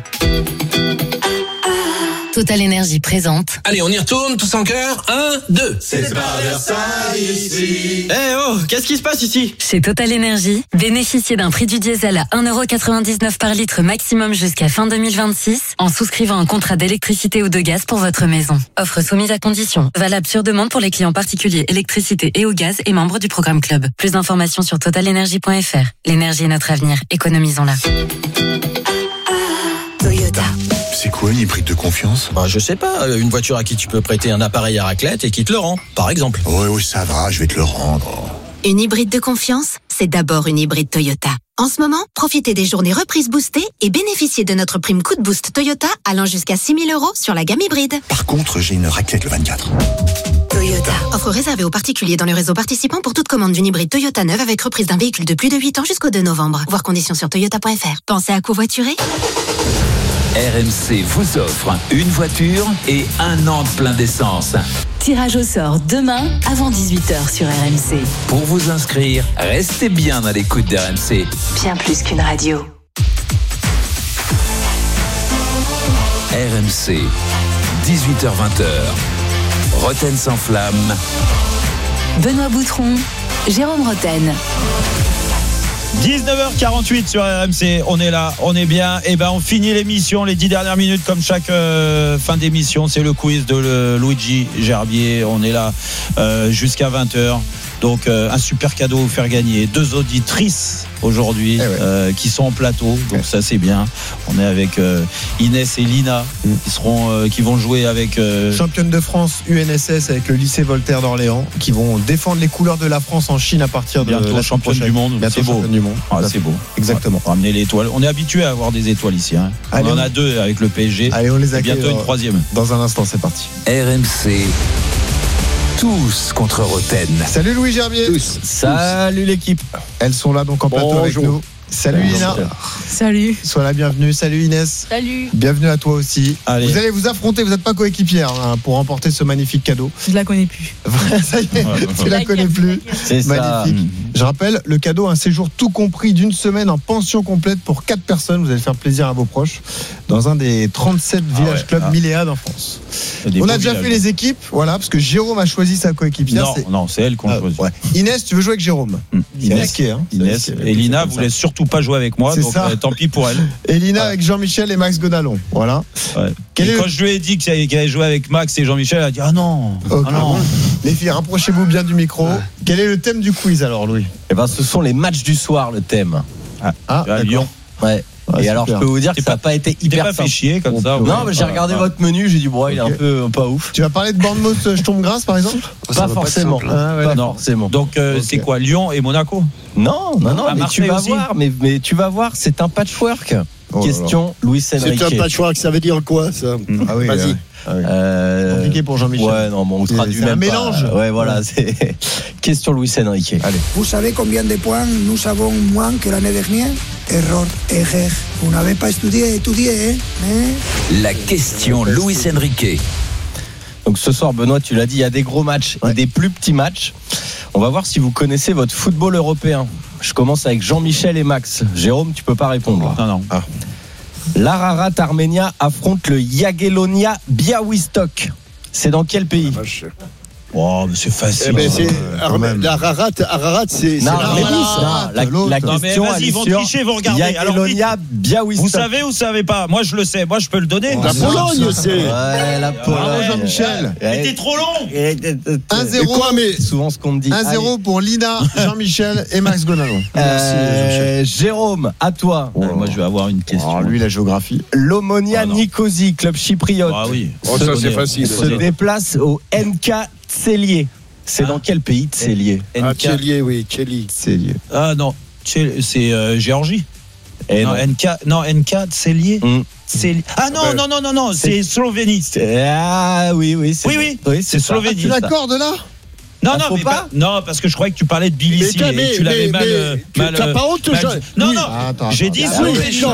Total Énergie présente. Allez, on y retourne, tous en cœur. Un, deux. C'est pas Versailles ici. Eh hey, oh, qu'est-ce qui se passe ici? Chez Total Énergie, bénéficiez d'un prix du diesel à un euro quatre-vingt-dix-neuf par litre maximum jusqu'à fin deux mille vingt-six en souscrivant un contrat d'électricité ou de gaz pour votre maison. Offre soumise à condition. Valable sur demande pour les clients particuliers électricité et au gaz et membres du programme Club. Plus d'informations sur total énergie point F R. L'énergie est notre avenir. Économisons-la. Toyota. C'est quoi une hybride de confiance? Bah, je sais pas, une voiture à qui tu peux prêter un appareil à raclette et qui te le rend, par exemple. Oui, oui, ça va, je vais te le rendre. Une hybride de confiance, c'est d'abord une hybride Toyota. En ce moment, profitez des journées reprises boostées et bénéficiez de notre prime coup de boost Toyota allant jusqu'à six mille euros sur la gamme hybride. Par contre, j'ai une raclette le vingt-quatre. Toyota. Offre réservée aux particuliers dans le réseau participant pour toute commande d'une hybride Toyota neuve avec reprise d'un véhicule de plus de huit ans jusqu'au deux novembre. Voir conditions sur toyota point F R. Pensez à covoiturer? R M C vous offre une voiture et un an de plein d'essence. Tirage au sort demain avant dix-huit heures sur R M C. Pour vous inscrire, restez bien à l'écoute d'R M C. Bien plus qu'une radio. R M C, dix-huit heures vingt. Rotten sans flamme. Benoît Boutron, Jérôme Rotten. dix-neuf heures quarante-huit sur R M C, on est là, on est bien. Et ben on finit l'émission, les dix dernières minutes comme chaque euh, fin d'émission, c'est le quiz de le, Luigi Gerbier. On est là euh, jusqu'à vingt heures. Donc euh, un super cadeau à vous faire gagner. Deux auditrices aujourd'hui eh ouais. euh, qui sont en plateau, donc ouais. ça c'est bien. On est avec euh, Inès et Lina mmh. qui seront, euh, qui vont jouer avec euh... championne de France U N S S avec le lycée Voltaire d'Orléans, qui vont défendre les couleurs de la France en Chine à partir de bientôt la championne du monde. Bientôt c'est beau. Du monde. Ah, c'est beau. Exactement. On va ramener l'étoile. On est habitué à avoir des étoiles ici. Hein. Allez, on en on... a deux avec le P S G. Allez, on les accueille. Bientôt une troisième. Dans un instant, c'est parti. R M C. Tous contre Rotten. Salut Louis Gerbier. Tous. Salut l'équipe. Elles sont là donc en plateau Bonjour. avec nous. Salut Lina. Salut. Sois la bienvenue. Salut Inès. Salut. Bienvenue à toi aussi. Allez. Vous allez vous affronter, vous n'êtes pas coéquipière hein, pour remporter ce magnifique cadeau. Je la connais plus. Ça y est, tu la connais plus. C'est magnifique. ça. Je rappelle, le cadeau, un séjour tout compris d'une semaine en pension complète pour quatre personnes. Vous allez faire plaisir à vos proches dans un des trente-sept Ah villages ouais. clubs Ah. Milléade en France. Des On beaux a déjà villages. fait les équipes, voilà, parce que Jérôme a choisi sa coéquipière. Non, c'est... non, c'est elle qu'on Ah, choisit. ouais. Inès, tu veux jouer avec Jérôme? C'est Inès, risqué, hein. Inès. C'est risqué. Et Lina C'est comme voulait ça. surtout pas jouer avec moi, C'est donc ça. euh, tant pis pour elle. Et Lina avec Jean-Michel et Max Godalon. Voilà. Ouais. Quel Et est quand le- je lui ai dit qu'elle allait jouer avec Max et Jean-Michel, elle a dit ah non, Ok. ah non. Les filles, rapprochez-vous bien du micro. Quel est le thème du quiz alors, Louis? Eh ben, ce sont les matchs du soir, le thème. Ah, Ah, tu vois, Lyon. Ouais. Ah, Et super. alors, je peux vous dire que T'es ça n'a pas- pas été T'es hyper pas fait simple. chier comme ça. Non, ouais. mais j'ai Voilà, regardé voilà. votre menu, j'ai dit, bon, il est Ok. un peu pas ouf. Tu vas parler de Bournemouth Sturm-Graz par exemple? Pas forcément. Ah, ouais, Pas d'accord. forcément. Donc euh, Ok. c'est quoi, Lyon et Monaco? Non, non, non, À mais Marseille tu vas aussi voir, mais, mais tu vas voir, c'est un patchwork. Oh là là. Question Luis C'est Enrique. un patchwork, ça veut dire quoi ça? Ah oui, Vas-y. ouais. Ah oui. Euh, Compliqué pour Jean-Michel. Ouais, non, bon, on C'est- traduit c'est un même pas. mélange. Ouais, voilà, c'est question Luis Enrique. Allez. Vous savez combien de points nous avons moins que l'année dernière? Erreur, erreur. Vous n'avez pas étudié, étudié, hein? Mais... La question Luis Enrique. Donc ce soir, Benoît, tu l'as dit, il y a des gros matchs et des plus petits matchs. On va voir si vous connaissez votre football européen. Je commence avec Jean-Michel et Max. Jérôme, tu peux pas répondre. Non, non. Ah. L'Ararat Arménia affronte le Jagiellonia Białystok. C'est dans quel pays? Oh, mais c'est facile. Eh ben, c'est quand Arme- même. la Rarat, Ararat, c'est c'est Non, l'Arménie, mais- ça. non, la, l'autre. la Non, mais question, vas-y, elle ils est vont sur tricher, ils vont regarder. Alors, Jagiellonia Białystok. Vous savez ou vous savez pas? Moi je le sais, moi je peux le donner. La Pologne, c'est. Ouais, la Bravo Pologne. Jean-Michel. Mais t'es trop long. un Et zéro. quoi, mais Souvent ce qu'on me dit. un zéro pour Lina, Jean-Michel et Max Godalon. Euh, Jérôme, à toi. Euh, Moi je vais avoir une question. Oh, lui, la géographie. L'Omonia Ah, non. Nicosie, club chypriote, Ah oui. Oh, ça, c'est facile. se déplace au N K Tselier. C'est dans quel pays Tselier? Ah, Tchélier, oui, Tchéli. C'est lié. Ah non, c'est c'est, euh, Géorgie. Eh non, non. N K, non N K, c'est lié. Mm. C'est li- Ah non, Ouais. non, non, non, non, c'est Slovénie. Ah oui, oui. c'est Oui, bon. oui, oui c'est ça. Slovénie. Tu ça. l'accordes là? Non, Ah, non, faut mais pas pas- non, parce que je croyais que tu parlais de Tbilissi Mais, et mais, tu l'avais mais, mal. mais, euh, tu- mal, t'as euh, pas honte, mal Jean- dit. Non, Louis. non, Ah, attends, j'ai attends, dit attends. Ah oui, Slovénie. non,